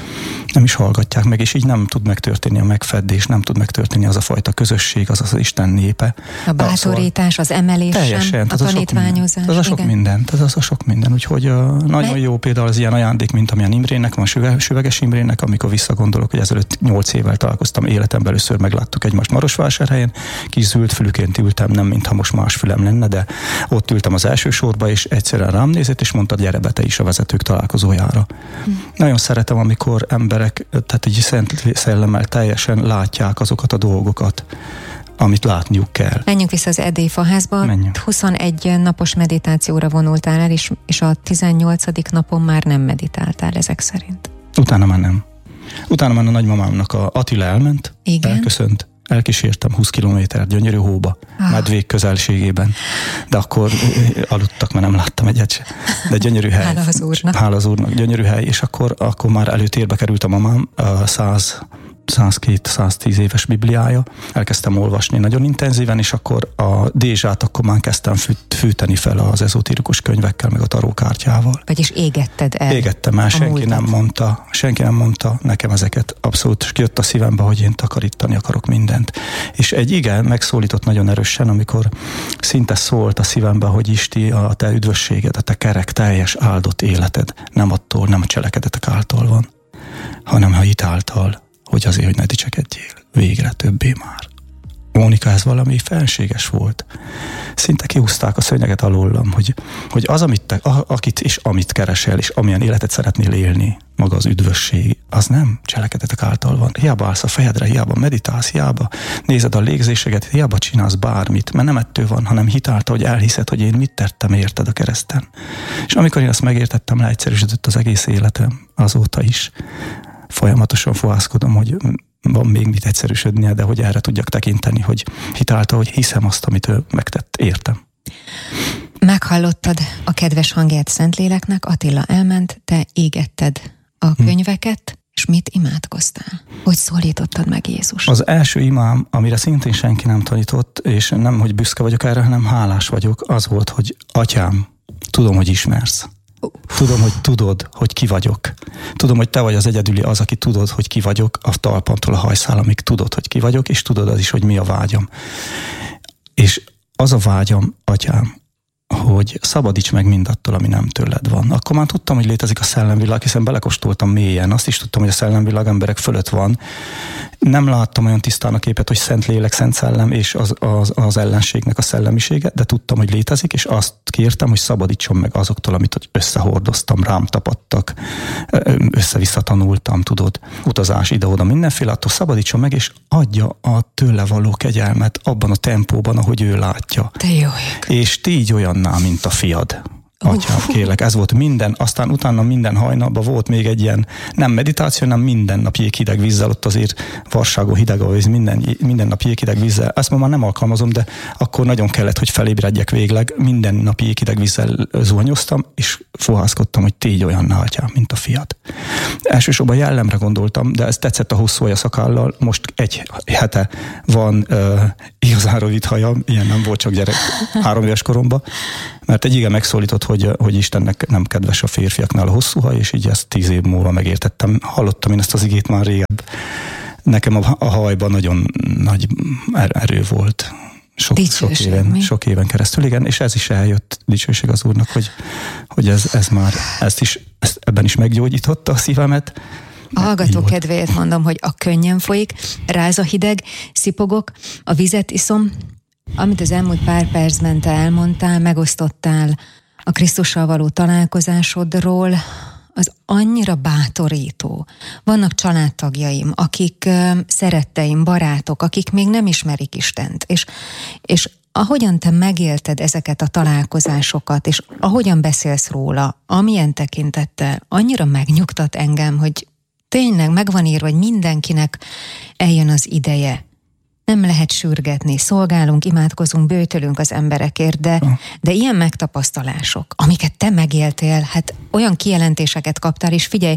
Nem is hallgatják meg, és így nem tud megtörténni a megfedés, nem tud megtörténni az a fajta közösség, az az Isten népe. A bátorítás, az emelés, teljesen, a tanítványozás. Ez a sok minden, ez az a sok minden. Úgyhogy uh, nagyon Meg... jó például az ilyen ajándék, mint amilyen Imrének, van Süve, Süveges Imrének, amikor visszagondolok, hogy ezelőtt nyolc évvel találkoztam életemben, először megláttuk egymást Marosvásárhelyen, kis zöld fülüként ültem, nem mintha most más fülem lenne, de ott ültem az első sorba, és egyszerűen rám nézett, és mondta, gyere be te is a vezetők találkozójára. Hm. Nagyon szeretem, amikor emberek, tehát egy szent szellemmel teljesen látják azokat a dolgokat, amit látniuk kell. Menjünk vissza az Erdélyi Faházba. Menjünk. huszonegy napos meditációra vonultál el, és, és a tizennyolcadik napon már nem meditáltál ezek szerint. Utána már nem. Utána már a nagymamámnak a Attila elment, igen? elköszönt. Elkísértem húsz kilométer gyönyörű hóba, ah. medvék közelségében. De akkor aludtak, mert nem láttam egyet se. De gyönyörű hely. Hála az úrnak. Hála az úrnak, gyönyörű hely. És akkor, akkor már előtérbe került a mamám, a száz, százkettő száztíz éves bibliája. Elkezdtem olvasni nagyon intenzíven, és akkor a Dézsát akkor már kezdtem fűt, fűteni fel az ezotérikus könyvekkel, meg a tarókártyával. Vagyis égetted el. Égettem el, senki múltat. nem mondta, senki nem mondta nekem ezeket. Abszolút jött a szívembe, hogy én takarítani akarok mindent. És egy igen megszólított nagyon erősen, amikor szinte szólt a szívembe, hogy Isti, a te üdvösséged, a te kerek, teljes áldott életed nem attól, nem a cselekedetek által van, hanem a hit által, hogy azért, hogy ne dicsekedjél. Végre többé már. Mónika, ez valami felséges volt. Szinte kihúzták a szőnyeget alólam, hogy, hogy az, amit te, akit és amit keresel, és amilyen életet szeretnél élni, maga az üdvösség, az nem cselekedetek által van. Hiába állsz a fejedre, hiába meditálsz, hiába nézed a légzéseket, hiába csinálsz bármit, mert nem ettől van, hanem hitáltal, hogy elhiszed, hogy én mit tettem érted a kereszten. És amikor én ezt megértettem, leegyszerűsödött az egész életem azóta is. Folyamatosan fohászkodom, hogy van még mit egyszerűsödnie, de hogy erre tudjak tekinteni, hogy hitáltal, hogy hiszem azt, amit ő megtett, értem. Meghallottad a kedves hangját Szentléleknek, Attila elment, te égetted a könyveket, hm. és mit imádkoztál? Hogy szólítottad meg Jézus? Az első imám, amire szintén senki nem tanított, és nem, hogy büszke vagyok erre, hanem hálás vagyok, az volt, hogy Atyám, tudom, hogy ismersz. Tudom, hogy tudod, hogy ki vagyok. Tudom, hogy te vagy az egyedüli az, aki tudod, hogy ki vagyok, a talpamtól a hajszálamig tudod, hogy ki vagyok, és tudod az is, hogy mi a vágyam. És az a vágyam, Atyám, hogy szabadíts meg mindattól, ami nem tőled van. Akkor már tudtam, hogy létezik a szellemvilág, hiszen belekóstoltam mélyen. Azt is tudtam, hogy a szellemvilág emberek fölött van. Nem láttam olyan tisztán a képet, hogy szent lélek, szent szellem és az, az, az ellenségnek a szellemisége, de tudtam, hogy létezik, és azt kértem, hogy szabadítson meg azoktól, amit összehordoztam, rám tapadtak, össze-vissza tanultam, tudod, utazás ide-oda, mindenféle, attól szabadítson meg, és adja a tőle való kegyelmet abban a tempóban, ahogy ő látja. Te jó. És tégy olyanná, mint a fiad. Atyám, kérlek, ez volt minden, aztán utána minden hajnalban volt még egy ilyen, nem meditáció, hanem minden nap jéghideg vízzel, ott azért Varságon hideg a víz, minden, minden nap jéghideg vízzel. Ezt ma már nem alkalmazom, de akkor nagyon kellett, hogy felébredjek végleg. Minden nap jéghideg vízzel zuhanyoztam, és fohászkodtam, hogy tégy olyanná, Atyám, mint a fiad. Elsősorban jellemre gondoltam, de ez tetszett a hosszú szakállal. Most egy hete van uh, igazán rövid hajam, ilyen nem volt csak gyerek három éves koromban, mert egy igen megszólított, hogy, hogy Istennek nem kedves a férfiaknál a hosszú haj, és így ezt tíz év múlva megértettem. Hallottam én ezt az igét már régebb. Nekem a, a hajban nagyon nagy erő volt. Sok, sok, éven, sok éven keresztül, igen, és ez is eljött, dicsőség az Úrnak, hogy, hogy ez, ez már, ezt is, ezt ebben is meggyógyította a szívemet. A hallgató kedvéért mondom, hogy a könnyem folyik, ráz a hideg, szipogok, a vizet iszom, amit az elmúlt pár percben te elmondtál, megosztottál a Krisztussal való találkozásodról, az annyira bátorító. Vannak családtagjaim, akik szeretteim, barátok, akik még nem ismerik Istent, és, és ahogyan te megélted ezeket a találkozásokat, és ahogyan beszélsz róla, amilyen tekintettel, annyira megnyugtat engem, hogy tényleg megvan írva, hogy mindenkinek eljön az ideje. Nem lehet sürgetni, szolgálunk, imádkozunk, bőtölünk az emberekért, de, de ilyen megtapasztalások, amiket te megéltél, hát olyan kijelentéseket kaptál, és figyelj,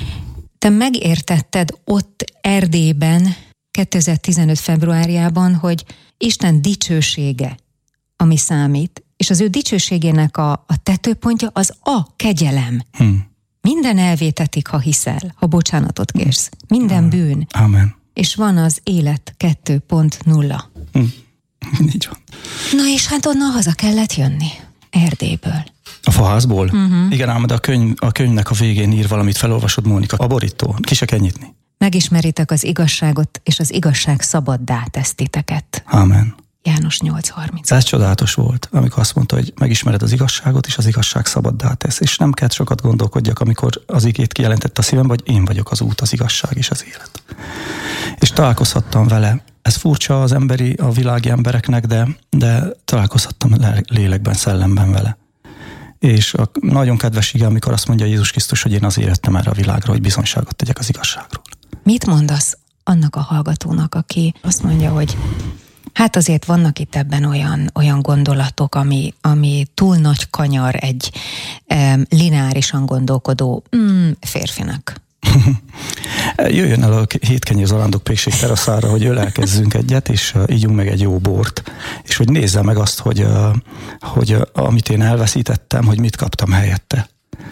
te megértetted ott Erdélyben kétezer-tizenöt februárjában, hogy Isten dicsősége, ami számít, és az ő dicsőségének a, a tetőpontja az a kegyelem. Hmm. Minden elvétetik, ha hiszel, ha bocsánatot kérsz. Minden hmm. bűn. Amen. És van az élet kettő pont nulla. Hmm. Így van. Na és hát onnan haza kellett jönni. Erdélyből. A faházból? Uh-huh. Igen, ám, de a, könyv, a könyvnek a végén ír valamit, felolvasod, Mónika. A borító. Ki se kell nyitni. Megismeritek az igazságot, és az igazság szabaddá tesz titeket. Amen. János nyolc harminc. Ez csodálatos volt, amikor azt mondta, hogy megismered az igazságot, és az igazság szabaddá tesz. És nem kell sokat gondolkodjak, amikor az igét kijelentette a szívembe, hogy én vagyok az út, az igazság és az élet. És találkozhattam vele. Ez furcsa az emberi, a világi embereknek, de, de találkozhattam lélekben, szellemben vele. És a nagyon kedves ige, amikor azt mondja Jézus Krisztus, hogy én azért jöttem erre a világra, hogy bizonyságot tegyek az igazságról. Mit mondasz annak a hallgatónak, aki azt mondja, hogy hát azért vannak itt ebben olyan, olyan gondolatok, ami, ami túl nagy kanyar egy um, lineárisan gondolkodó mm, férfinak? Jöjjön el a Hétkenyér Zarándok Pékség teraszára, hogy ölelkezzünk egyet, és uh, ígyunk meg egy jó bort, és hogy nézze meg azt, hogy, uh, hogy uh, amit én elveszítettem, hogy mit kaptam helyette.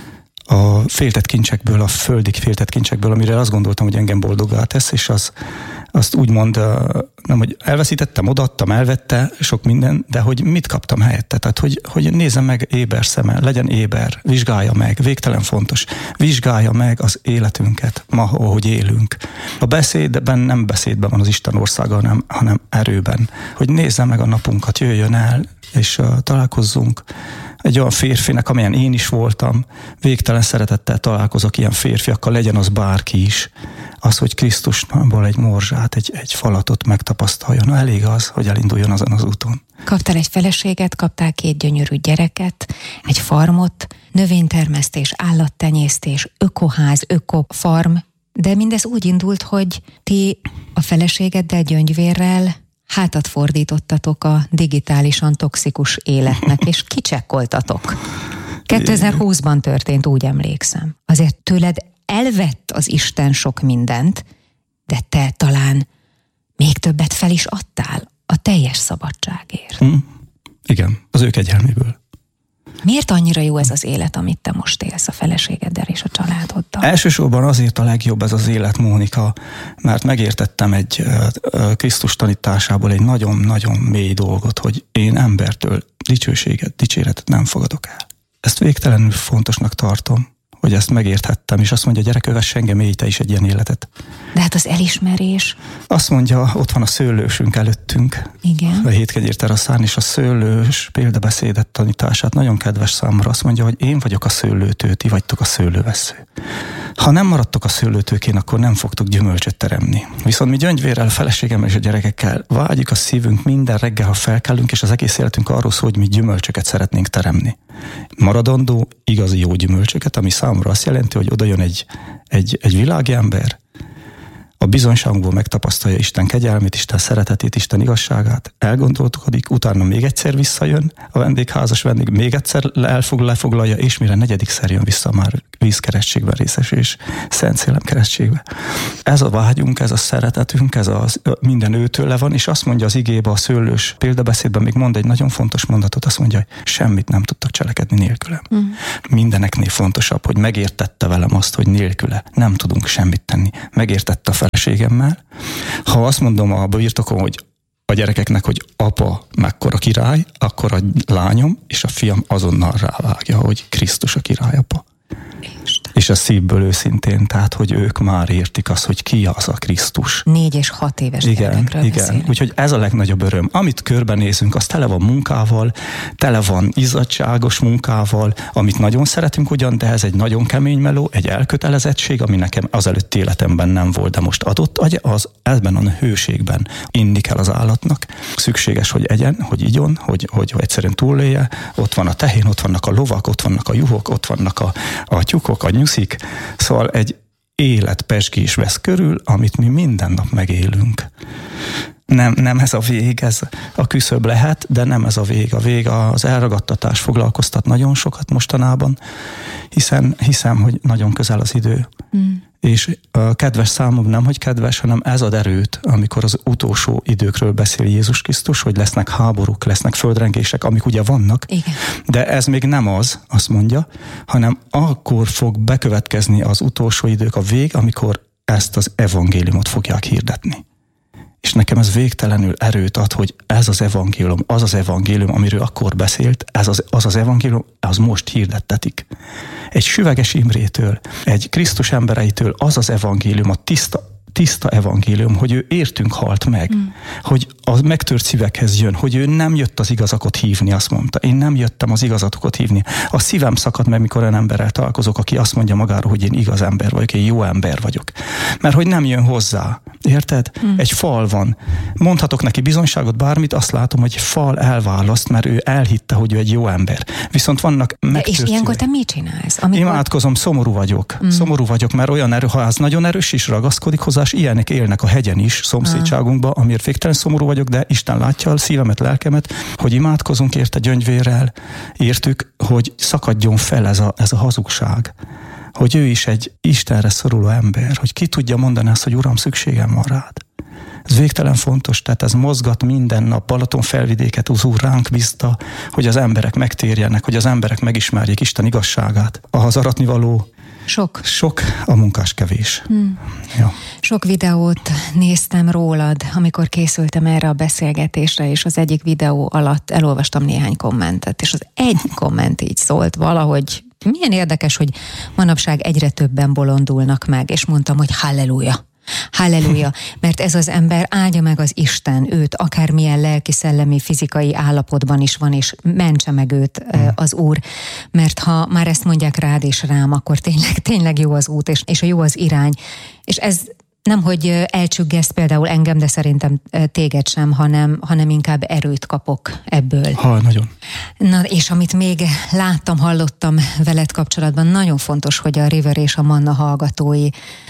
A féltett kincsekből, a földi féltett kincsekből, amire azt gondoltam, hogy engem boldoggá tesz, és az, azt úgy mond, nem, hogy elveszítettem, odaadtam, elvette, sok minden, de hogy mit kaptam helyette. Tehát, hogy, hogy nézzem meg éber szeme, legyen éber, vizsgálja meg, végtelen fontos, vizsgálja meg az életünket, ma, ahogy élünk. A beszédben nem beszédben van az Isten országa, hanem, hanem erőben. Hogy nézze meg a napunkat, jöjjön el, és uh, találkozzunk egy olyan férfinek, amilyen én is voltam, végtelen szeretettel találkozok ilyen férfiakkal, legyen az bárki is. Az, hogy Krisztusból egy morzsát, egy, egy falatot megtapasztaljon, elég az, hogy elinduljon azon az úton. Kaptál egy feleséget, kaptál két gyönyörű gyereket, egy farmot, növénytermesztés, állattenyésztés, ökoház, ökofarm, de mindez úgy indult, hogy ti a feleségeddel, Gyöngyvérrel hátat fordítottatok a digitálisan toxikus életnek, és kicsekkoltatok. kétezer-húszban történt, úgy emlékszem. Azért tőled elvett az Isten sok mindent, de te talán még többet fel is adtál a teljes szabadságért. Mm, igen, az ő kegyelméből. Miért annyira jó ez az élet, amit te most élsz a feleségeddel és a családoddal? Elsősorban azért a legjobb ez az élet, Mónika, mert megértettem egy Krisztus tanításából egy nagyon-nagyon mély dolgot, hogy én embertől dicsőséget, dicséretet nem fogadok el. Ezt végtelenül fontosnak tartom, hogy ezt megérthettem, és azt mondja, gyerek, övess engem, élj te is egy ilyen életet. De hát az elismerés... Azt mondja, ott van a szőlősünk előttünk. Igen. A Hétkenyér teraszán, és a szőlős példabeszédet tanítását nagyon kedves számomra. Azt mondja, hogy én vagyok a szőlőtő, ti vagytok a szőlővesző. Ha nem maradtok a szőlőtőkén, akkor nem fogtok gyümölcsöt teremni. Viszont mi Gyöngyvérrel, a feleségemmel és a gyerekekkel vágyjuk a szívünk minden reggel, ha felkelünk, és az egész életünk arról szól, hogy mi gyümölcsöket szeretnénk teremni. Maradandó, igazi jó gyümölcsöket, ami számomra azt jelenti, hogy oda jön egy, egy, egy világi ember, a bizonyságunkból megtapasztalja Isten kegyelmét, Isten szeretetét, Isten igazságát, elgondolkodik, utána még egyszer visszajön a vendégházas vendég, még egyszer elfog, lefoglalja, és mire negyedikszer jön vissza, már vízkeresztségben részesülés, Szent Szélem keresztségbe. Ez a vágyunk, ez a szeretetünk, ez a minden őtőle van, és azt mondja az igébe, a szőlős példabeszédben még mond egy nagyon fontos mondatot, azt mondja, hogy semmit nem tudtak cselekedni nélkülem. Mm. Mindeneknél fontosabb, hogy megértette velem azt, hogy nélküle nem tudunk semmit tenni. Megértette a feleségemmel. Ha azt mondom a birtokon, hogy a gyerekeknek, hogy apa mekkora király, akkor a lányom és a fiam azonnal rávágja, hogy Krisztus a királyapa. Isten. És a szívből őszintén, tehát, hogy ők már értik azt, hogy ki az a Krisztus. Négy és hat éves igen, gyerekekről igen. beszélünk. Úgyhogy ez a legnagyobb öröm. Amit körbenézünk, az tele van munkával, tele van izzadságos munkával, amit nagyon szeretünk ugyan, de ez egy nagyon kemény meló, egy elkötelezettség, ami nekem az előtti életemben nem volt, de most adott, az ebben a hőségben inni kell az állatnak. Szükséges, hogy egyen, hogy igyon, hogy, hogy, hogy egyszerűen túlélje. Ott van a tehén, ott vannak a lovak, ott vannak a juhok, ott vannak a, a tyúkok, a nyuszik. Szóval egy életpezsgés vesz körül, amit mi minden nap megélünk. Nem, nem ez a vég, ez a küszöb lehet, de nem ez a vég. A vég az elragadtatás foglalkoztat nagyon sokat mostanában, hiszen hiszem, hogy nagyon közel az idő. Mm. És a kedves számom nem, hogy kedves, hanem ez ad erőt, amikor az utolsó időkről beszél Jézus Krisztus, hogy lesznek háborúk, lesznek földrengések, amik ugye vannak, igen. De ez még nem az, azt mondja, hanem akkor fog bekövetkezni az utolsó idők, a vég, amikor ezt az evangéliumot fogják hirdetni. És nekem ez végtelenül erőt ad, hogy ez az evangélium, az az evangélium, amiről akkor beszélt, ez az az, az evangélium, az most hirdettetik. Egy Süveges Imrétől, egy Krisztus embereitől az az evangélium, a tiszta, tiszta evangélium, hogy ő értünk halt meg, mm. hogy a megtört szívekhez jön, hogy ő nem jött az igazakot hívni, azt mondta. Én nem jöttem az igazatokat hívni. A szívem szakad meg, mikor olyan emberrel találkozok, aki azt mondja magáról, hogy én igaz ember vagyok, én jó ember vagyok. Mert hogy nem jön hozzá. Érted? Mm. Egy fal van. Mondhatok neki bizonyságot, bármit, azt látom, hogy fal elválaszt, mert ő elhitte, hogy ő egy jó ember. Viszont vannak megtört és ilyenkor te mit csinálsz? Amikor... Imádkozom, szomorú vagyok. Mm. Szomorú vagyok, mert olyan erő, ha ez nagyon erős is ragaszkodik hozzá, és ilyenek élnek a hegyen is, szomszédságunkban, amiért végtelen szomorú vagyok, de Isten látja a szívemet, lelkemet, hogy imádkozunk érte gyöngyvérrel, értük, hogy szakadjon fel ez a, ez a hazugság. Hogy ő is egy Istenre szoruló ember, hogy ki tudja mondani azt, hogy Uram, szükségem van rád. Ez végtelen fontos, tehát ez mozgat minden nap. Balaton felvidéket az Úr ránk bízta, hogy az emberek megtérjenek, hogy az emberek megismerjék Isten igazságát. Az aratnivaló Sok. Sok, a munkás kevés. Hmm. Ja. Sok videót néztem rólad, amikor készültem erre a beszélgetésre, és az egyik videó alatt elolvastam néhány kommentet, és az egy komment így szólt valahogy, milyen érdekes, hogy manapság egyre többen bolondulnak meg, és mondtam, hogy halleluja. Halleluja, mert ez az ember áldja meg az Isten, őt akármilyen lelki, szellemi, fizikai állapotban is van, és mentse meg őt az Úr, mert ha már ezt mondják rád és rám, akkor tényleg, tényleg jó az út, és, és a jó az irány. És ez nem, hogy elcsüggeszt például engem, de szerintem téged sem, hanem, hanem inkább erőt kapok ebből. Ha, nagyon. Na, és amit még láttam, hallottam veled kapcsolatban, nagyon fontos, hogy a River és a Manna hallgatói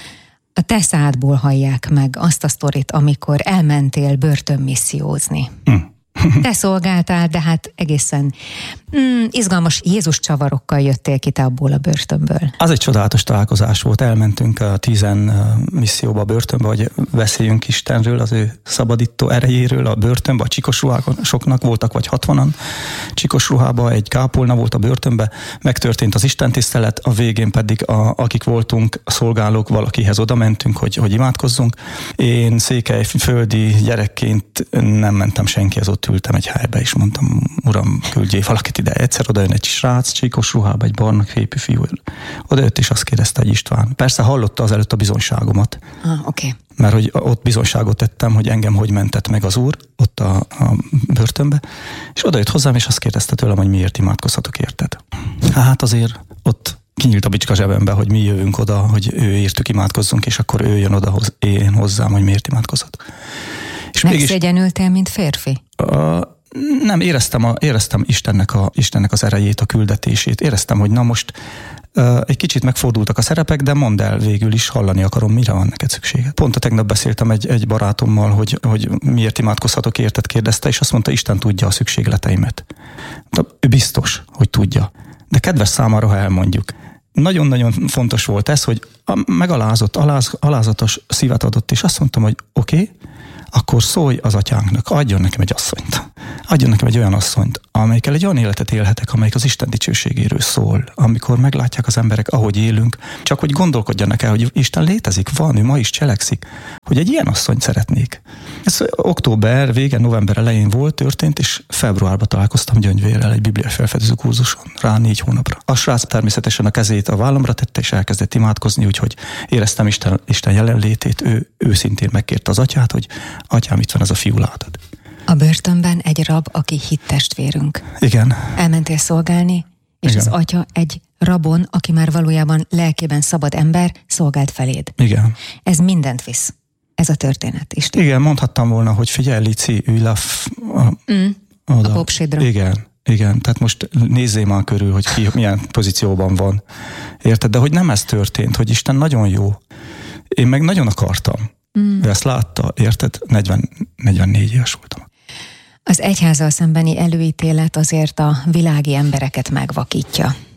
a te szádból hallják meg azt a sztorit, amikor elmentél börtönmissziózni. Mm. Te szolgáltál, de hát egészen mm, izgalmas Jézus csavarokkal jöttél ki te abból a börtönből. Az egy csodálatos találkozás volt. Elmentünk a tízen misszióba a börtönbe, hogy beszéljünk Istenről, az ő szabadító erejéről a börtönbe, a csikos ruhákon soknak voltak, vagy hatvanan. Csikos ruhába egy kápolna volt a börtönbe, megtörtént az istentisztelet, a végén pedig a, akik voltunk, a szolgálók, valakihez oda mentünk, hogy, hogy imádkozzunk. Én székelyföldi gyerekként nem mentem senkihez, ott ültem egy helybe, és mondtam, Uram, küldjél valakit ide. Egyszer oda jön egy srác, csíkos ruhába, egy barna képű fiú. Oda jött, és azt kérdezte, hogy István. Persze hallotta azelőtt a bizonyságomat. Ah, oké. Okay. Mert hogy ott bizonyságot tettem, hogy engem hogy mentett meg az Úr, ott a, a börtönbe, és oda jött hozzám, és azt kérdezte tőlem, hogy miért imádkozhatok érted. Hát azért ott kinyílt a bicska zsebembe, hogy mi jövünk oda, hogy ő értük imádkozzunk, és akkor ő jön oda hoz, én hozzám, hogy miért imádkozhatok. Megszégyenültél, mint férfi? Uh, nem, éreztem, a, éreztem Istennek, a, Istennek az erejét, a küldetését. Éreztem, hogy na most uh, egy kicsit megfordultak a szerepek, de mondd el végül is, hallani akarom, mire van neked szükséged. Pont a tegnap beszéltem egy, egy barátommal, hogy, hogy miért imádkozhatok érted, kérdezte, és azt mondta, Isten tudja a szükségleteimet. De ő biztos, hogy tudja. De kedves számára, ha elmondjuk. Nagyon-nagyon fontos volt ez, hogy megalázott, aláz, alázatos szívet adott, és azt mondtam, hogy oké, okay, akkor szólj az atyánknak, adjon nekem egy asszonyt. Adjon nekem egy olyan asszonyt, amelyikkel egy olyan életet élhetek, amelyik az Isten dicsőségéről szól, amikor meglátják az emberek, ahogy élünk, csak hogy gondolkodjanak el, hogy Isten létezik, van, ő ma is cselekszik, hogy egy ilyen asszonyt szeretnék. Ez október vége, november elején volt, történt, és februárban találkoztam Gyöngyvérrel egy biblia felfedező kurzuson, rá négy hónapra. A srác természetesen a kezét a vállamra tette, és elkezdett imádkozni, úgyhogy éreztem Isten, Isten jelenlétét, ő őszintén megkérte az atyát, hogy atyám, itt van ez a fiú, látod. A börtönben egy rab, aki hittestvérünk. Igen. Elmentél szolgálni, és igen. Az atya egy rabon, aki már valójában lelkében szabad ember, szolgált feléd. Igen. Ez mindent visz. Ez a történet, Isten. Igen, mondhattam volna, hogy figyelj, Lici, ülj le a, mm, a popsidra. Igen, igen. Tehát most nézzél már körül, hogy ki milyen pozícióban van. Érted? De hogy nem ez történt, hogy Isten nagyon jó. Én meg nagyon akartam. Mm. Ő ezt látta, érted? negyven, negyvennégy éves voltam. Az egyházzal szembeni előítélet azért a világi embereket megvakítja.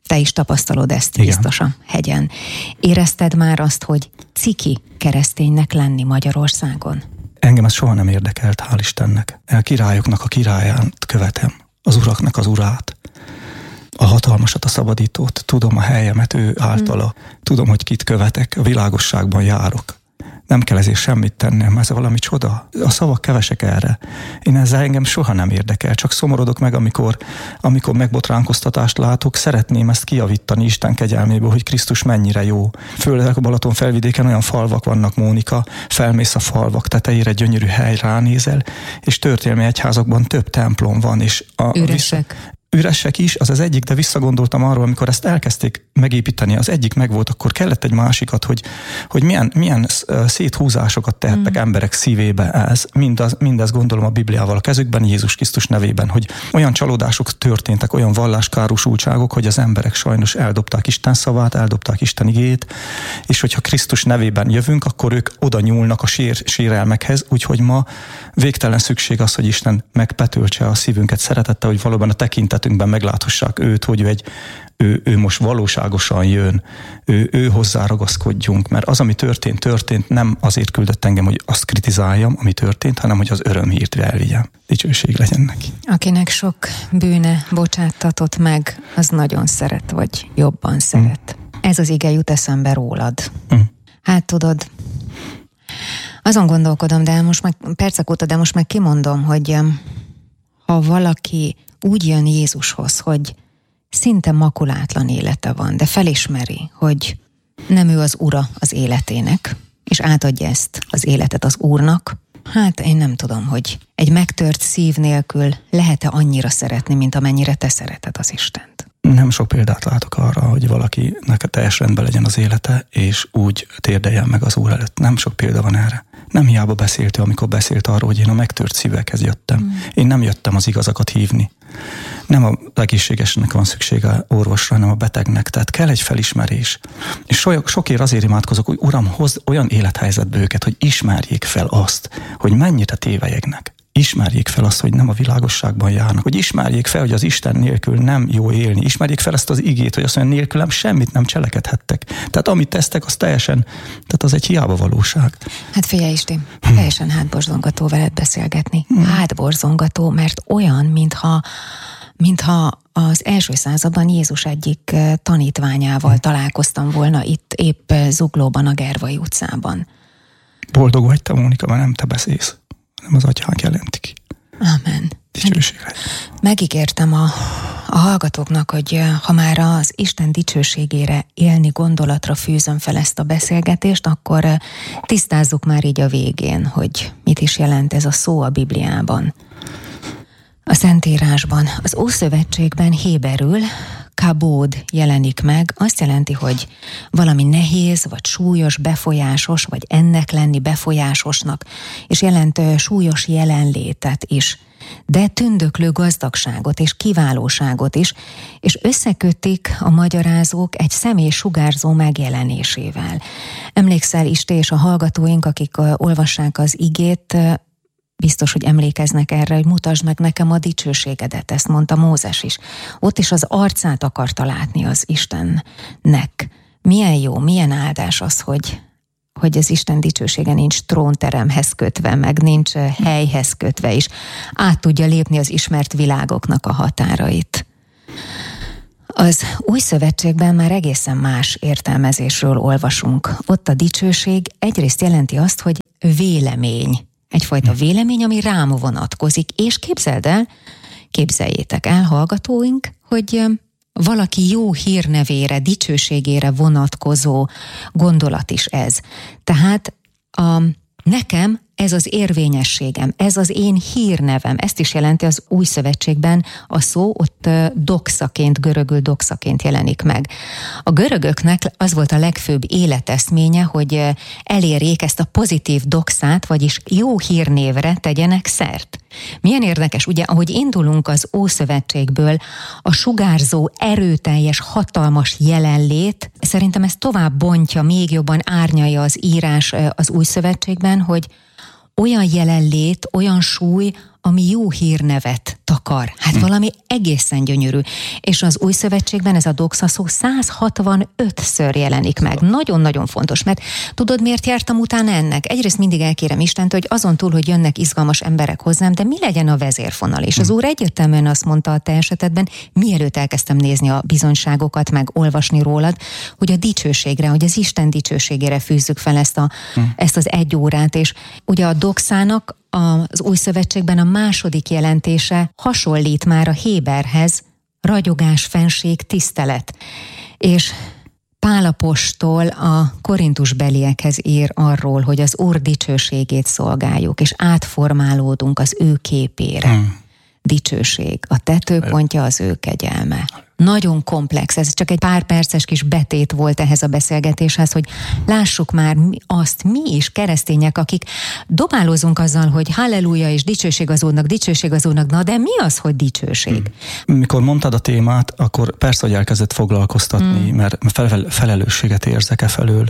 Te is tapasztalod ezt. Igen. Biztos a hegyen. Érezted már azt, hogy ciki kereszténynek lenni Magyarországon? Engem ez soha nem érdekelt, hál' Istennek. A királyoknak a királyát követem, az uraknak az urát, a hatalmasat, a szabadítót, tudom a helyemet ő általa, hmm. tudom, hogy kit követek, a világosságban járok. Nem kell ezért semmit tennem, ez valami csoda. A szavak kevesek erre. Én ezzel engem soha nem érdekel, csak szomorodok meg, amikor, amikor megbotránkoztatást látok, szeretném ezt kijavítani Isten kegyelméből, hogy Krisztus mennyire jó. Főleg a Balaton felvidéken olyan falvak vannak, Mónika, felmész a falvak tetejére, gyönyörű hely, ránézel, és történelmi egyházakban több templom van, és a üresek. Vissza... Üresek is, az az egyik, de visszagondoltam arról, amikor ezt elkezdték megépíteni, az egyik megvolt, akkor kellett egy másikat, hogy, hogy milyen, milyen széthúzásokat tehettek mm. emberek szívébe ez. Mindaz, mindez gondolom a Bibliával a kezükben, Jézus Krisztus nevében, hogy olyan csalódások történtek, olyan valláskárosultságok, hogy az emberek sajnos eldobták Isten szavát, eldobták Isten igét, és hogyha Krisztus nevében jövünk, akkor ők oda nyúlnak a sér, sérelmekhez, úgyhogy ma végtelen szükség az, hogy Isten megpetöltse a szívünket szeretettel, hogy valóban a tekintetünkben megláthassák őt, hogy ő, egy, ő, ő most valóságosan jön, ő, ő hozzá ragaszkodjunk, mert az, ami történt, történt, nem azért küldött engem, hogy azt kritizáljam, ami történt, hanem hogy az örömhírt elvigyem. Dicsőség legyen neki. Akinek sok bűne bocsáttatott meg, az nagyon szeret, vagy jobban szeret. Mm. Ez az ige jut eszembe rólad. Mm. Hát tudod, azon gondolkodom, de most meg percek óta, de most meg kimondom, hogy ha valaki úgy jön Jézushoz, hogy szinte makulátlan élete van, de felismeri, hogy nem ő az ura az életének, és átadja ezt az életet az Úrnak, hát én nem tudom, hogy egy megtört szív nélkül lehet-e annyira szeretni, mint amennyire te szereted az Istent. Nem sok példát látok arra, hogy valakinek teljes rendben legyen az élete, és úgy térdeljen meg az Úr előtt. Nem sok példa van erre. Nem hiába beszélt ő, amikor beszélt arról, hogy én a megtört szívekhez jöttem. Mm. Én nem jöttem az igazakat hívni. Nem a egészségesnek van szüksége orvosra, hanem a betegnek. Tehát kell egy felismerés. És so, sokért azért imádkozok, hogy Uram, hozd olyan élethelyzetbe őket, hogy ismerjék fel azt, hogy mennyire tévelyegnek. Ismerjék fel azt, hogy nem a világosságban járnak, hogy ismerjék fel, hogy az Isten nélkül nem jó élni. Ismerjék fel ezt az igét, hogy azt mondja, nélkülem semmit nem cselekedhettek. Tehát amit tesztek, az teljesen, tehát az egy hiába valóság. Hát figyelj Isti, teljesen hátborzongató veled beszélgetni. Hmm. Hátborzongató, mert olyan, mintha, mintha az első században Jézus egyik tanítványával hmm. találkoztam volna itt épp Zuglóban, a Gervai utcában. Boldog vagy te, Mónika, mert nem te beszélsz. Nem az atyánk jelentik. Amen. Dicsőségre. Megígértem a, a hallgatóknak, hogy ha már az Isten dicsőségére élni gondolatra fűzöm fel ezt a beszélgetést, akkor tisztázzuk már így a végén, hogy mit is jelent ez a szó a Bibliában. A Szentírásban, az Ószövetségben héberül kabód jelenik meg, azt jelenti, hogy valami nehéz, vagy súlyos, befolyásos, vagy ennek lenni befolyásosnak, és jelent súlyos jelenlétet is, de tündöklő gazdagságot és kiválóságot is, és összekötik a magyarázók egy személy sugárzó megjelenésével. Emlékszel Isti és a hallgatóink, akik olvassák az igét, biztos, hogy emlékeznek erre, hogy mutasd meg nekem a dicsőségedet, ezt mondta Mózes is. Ott is az arcát akarta látni az Istennek. Milyen jó, milyen áldás az, hogy, hogy az Isten dicsősége nincs trónteremhez kötve, meg nincs helyhez kötve is. Át tudja lépni az ismert világoknak a határait. Az Új Szövetségben már egészen más értelmezésről olvasunk. Ott a dicsőség egyrészt jelenti azt, hogy vélemény. Egyfajta vélemény, ami rám vonatkozik, és képzeld el, képzeljétek el, hallgatóink, hogy valaki jó hírnevére, dicsőségére vonatkozó gondolat is ez. Tehát a, nekem ez az érvényességem, ez az én hírnevem, ezt is jelenti az Új Szövetségben a szó, ott doxaként, görögül doxaként jelenik meg. A görögöknek az volt a legfőbb életeszménye, hogy elérjék ezt a pozitív doxát, vagyis jó hírnévre tegyenek szert. Milyen érdekes, ugye, ahogy indulunk az Ószövetségből, a sugárzó, erőteljes, hatalmas jelenlét, szerintem ez tovább bontja, még jobban árnyalja az írás az Új Szövetségben, hogy olyan jelenlét, olyan súly, ami jó hírnevet takar. Hát hm. valami egészen gyönyörű. És az Új Szövetségben ez a doxa szó száz hatvanötször jelenik meg. Nagyon-nagyon fontos, mert tudod, miért jártam utána ennek? Egyrészt mindig elkérem Istentől, hogy azon túl, hogy jönnek izgalmas emberek hozzám, de mi legyen a vezérfonal? És az Úr egyértelműen azt mondta a te esetedben, mielőtt elkezdtem nézni a bizonyságokat, meg olvasni rólad, hogy a dicsőségre, hogy az Isten dicsőségére fűzzük fel ezt, a, hmm. ezt az egy órát, és ugye a doxának az Új Szövetségben a második jelentése hasonlít már a héberhez, ragyogás, fenség, tisztelet. És Pál apostol a korintusbeliekhez ír arról, hogy az Úr dicsőségét szolgáljuk, és átformálódunk az ő képére. Hmm. Dicsőség, a tetőpontja az ő kegyelme. Nagyon komplex, ez csak egy pár perces kis betét volt ehhez a beszélgetéshez, hogy lássuk már azt mi is, keresztények, akik dobálózunk azzal, hogy halleluja és dicsőség az Úrnak, dicsőség az Úrnak, na de mi az, hogy dicsőség? Hmm. Mikor mondtad a témát, akkor persze, hogy elkezdett foglalkoztatni, hmm. mert fel- felelősséget érzek e felől,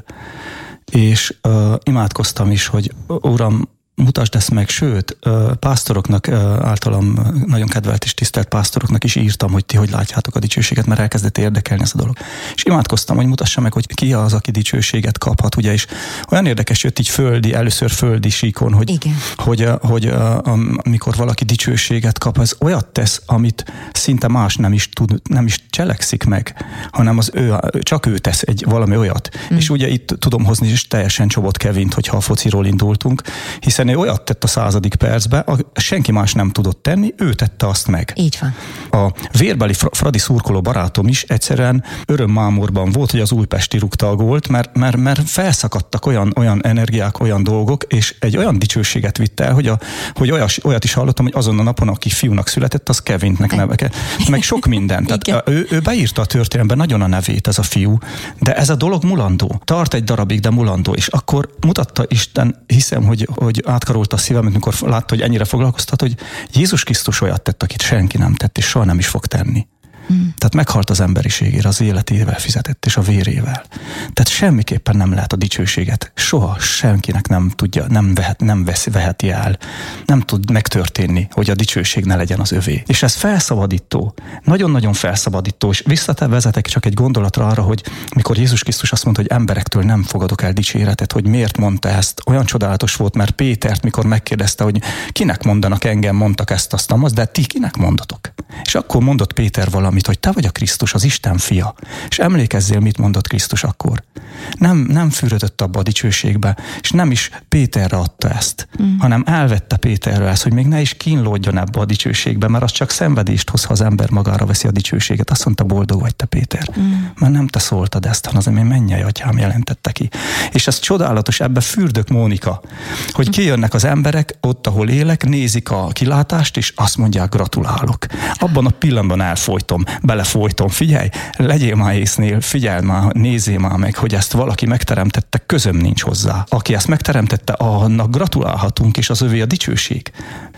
és uh, imádkoztam is, hogy Uram, mutasd ezt meg, sőt, pásztoroknak, általam nagyon kedvelt és tisztelt pásztoroknak is írtam, hogy ti hogy látjátok a dicsőséget, mert elkezdett érdekelni ez a dolog. És imádkoztam, hogy mutassa meg, hogy ki az, aki dicsőséget kaphat, ugye, és olyan érdekes jött így földi, először földi síkon, hogy, Igen. hogy, hogy amikor valaki dicsőséget kap, az olyat tesz, amit szinte más nem is tud, nem is cselekszik meg, hanem az ő, csak ő tesz egy valami olyat. Mm. És ugye itt tudom hozni is teljesen Csobot Kevint, hogyha a fociról indultunk, hiszen ő olyat tett a századik percbe, senki más nem tudott tenni, ő tette azt meg. Így van. A vérbeli Fradi szurkoló barátom is egyszerűen örömmámorban volt, hogy az újpesti rúgta a gólt, mert, mert, mert felszakadtak olyan, olyan energiák, olyan dolgok, és egy olyan dicsőséget vitt el, hogy, a, hogy olyas, olyat is hallottam, hogy azon a napon, aki fiúnak született, az Kevintnek neveke. Meg sok minden. Tehát ő, ő beírta a történelemben nagyon a nevét, ez a fiú, de ez a dolog mulandó. Tart egy darabig, de mulandó. És akkor mutatta Isten, hiszem, hogy, hogy átkarolta a szívemet, amikor látta, hogy ennyire foglalkoztat, hogy Jézus Krisztus olyat tett, akit senki nem tett, és soha nem is fog tenni. Mm. Tehát meghalt az emberiségére, az életével fizetett, és a vérével. Tehát semmiképpen nem lehet a dicsőséget. Soha senkinek nem tudja, nem, vehet, nem vesz, veheti el. Nem tud megtörténni, hogy a dicsőség ne legyen az övé. És ez felszabadító. Nagyon-nagyon felszabadító. És visszavezetek csak egy gondolatra arra, hogy mikor Jézus Krisztus azt mondta, hogy emberektől nem fogadok el dicséretet, hogy miért mondta ezt. Olyan csodálatos volt, mert Pétert, mikor megkérdezte, hogy kinek mondanak engem, mondtak ezt, azt, azt, de ti kinek mondatok? És akkor mondott Péter valamit, hogy te vagy a Krisztus, az Isten fia. És emlékezzél, mit mondott Krisztus akkor. Nem, nem fürödött abba a dicsőségbe, és nem is Péterre adta ezt, mm. hanem elvette Péterre ezt, hogy még ne is kínlódjon ebbe a dicsőségbe, mert az csak szenvedést hoz, ha az ember magára veszi a dicsőséget. Azt mondta, boldog vagy te, Péter. Mm. Mert nem te szóltad ezt, hanem az én mennyei atyám jelentette ki. És ez csodálatos, ebbe fürdök, Mónika, hogy kijönnek az emberek, ott, ahol élek, nézik a kilátást, és azt mondják, gratulálok. Abban a pillanatban elfolytom, belefolytom, figyelj, legyél már észnél, figyelj már, nézzél már meg, hogy ezt valaki megteremtette, közöm nincs hozzá. Aki ezt megteremtette, annak gratulálhatunk, és az övé a dicsőség.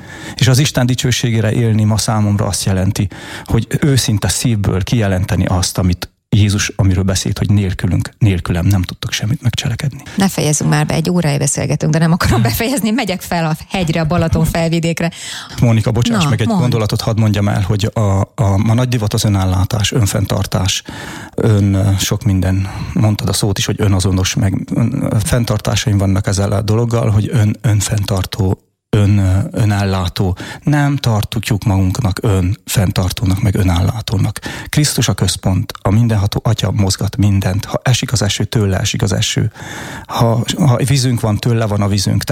És az Isten dicsőségére élni ma számomra azt jelenti, hogy őszinte szívből kijelenteni azt, amit Jézus, amiről beszélt, hogy nélkülünk, nélkülem nem tudtok semmit megcselekedni. Ne fejezzünk már be, egy órája beszélgetünk, de nem akarom befejezni, megyek fel a hegyre, a Balaton felvidékre. Mónika, bocsáss Na, meg, egy mond. gondolatot hadd mondjam el, hogy a, a, ma nagy divat az önállátás, önfenntartás, ön sok minden, mondtad a szót is, hogy önazonos, meg ön, fenntartásaim vannak ezzel a dologgal, hogy ön, önfenntartó, ön, önállátó. Nem tartjuk magunknak önfenntartónak, meg önállátónak. Krisztus a központ, a mindenható Atya mozgat mindent. Ha esik az eső, tőle esik az eső. Ha, ha vízünk van, tőle van a vízünk.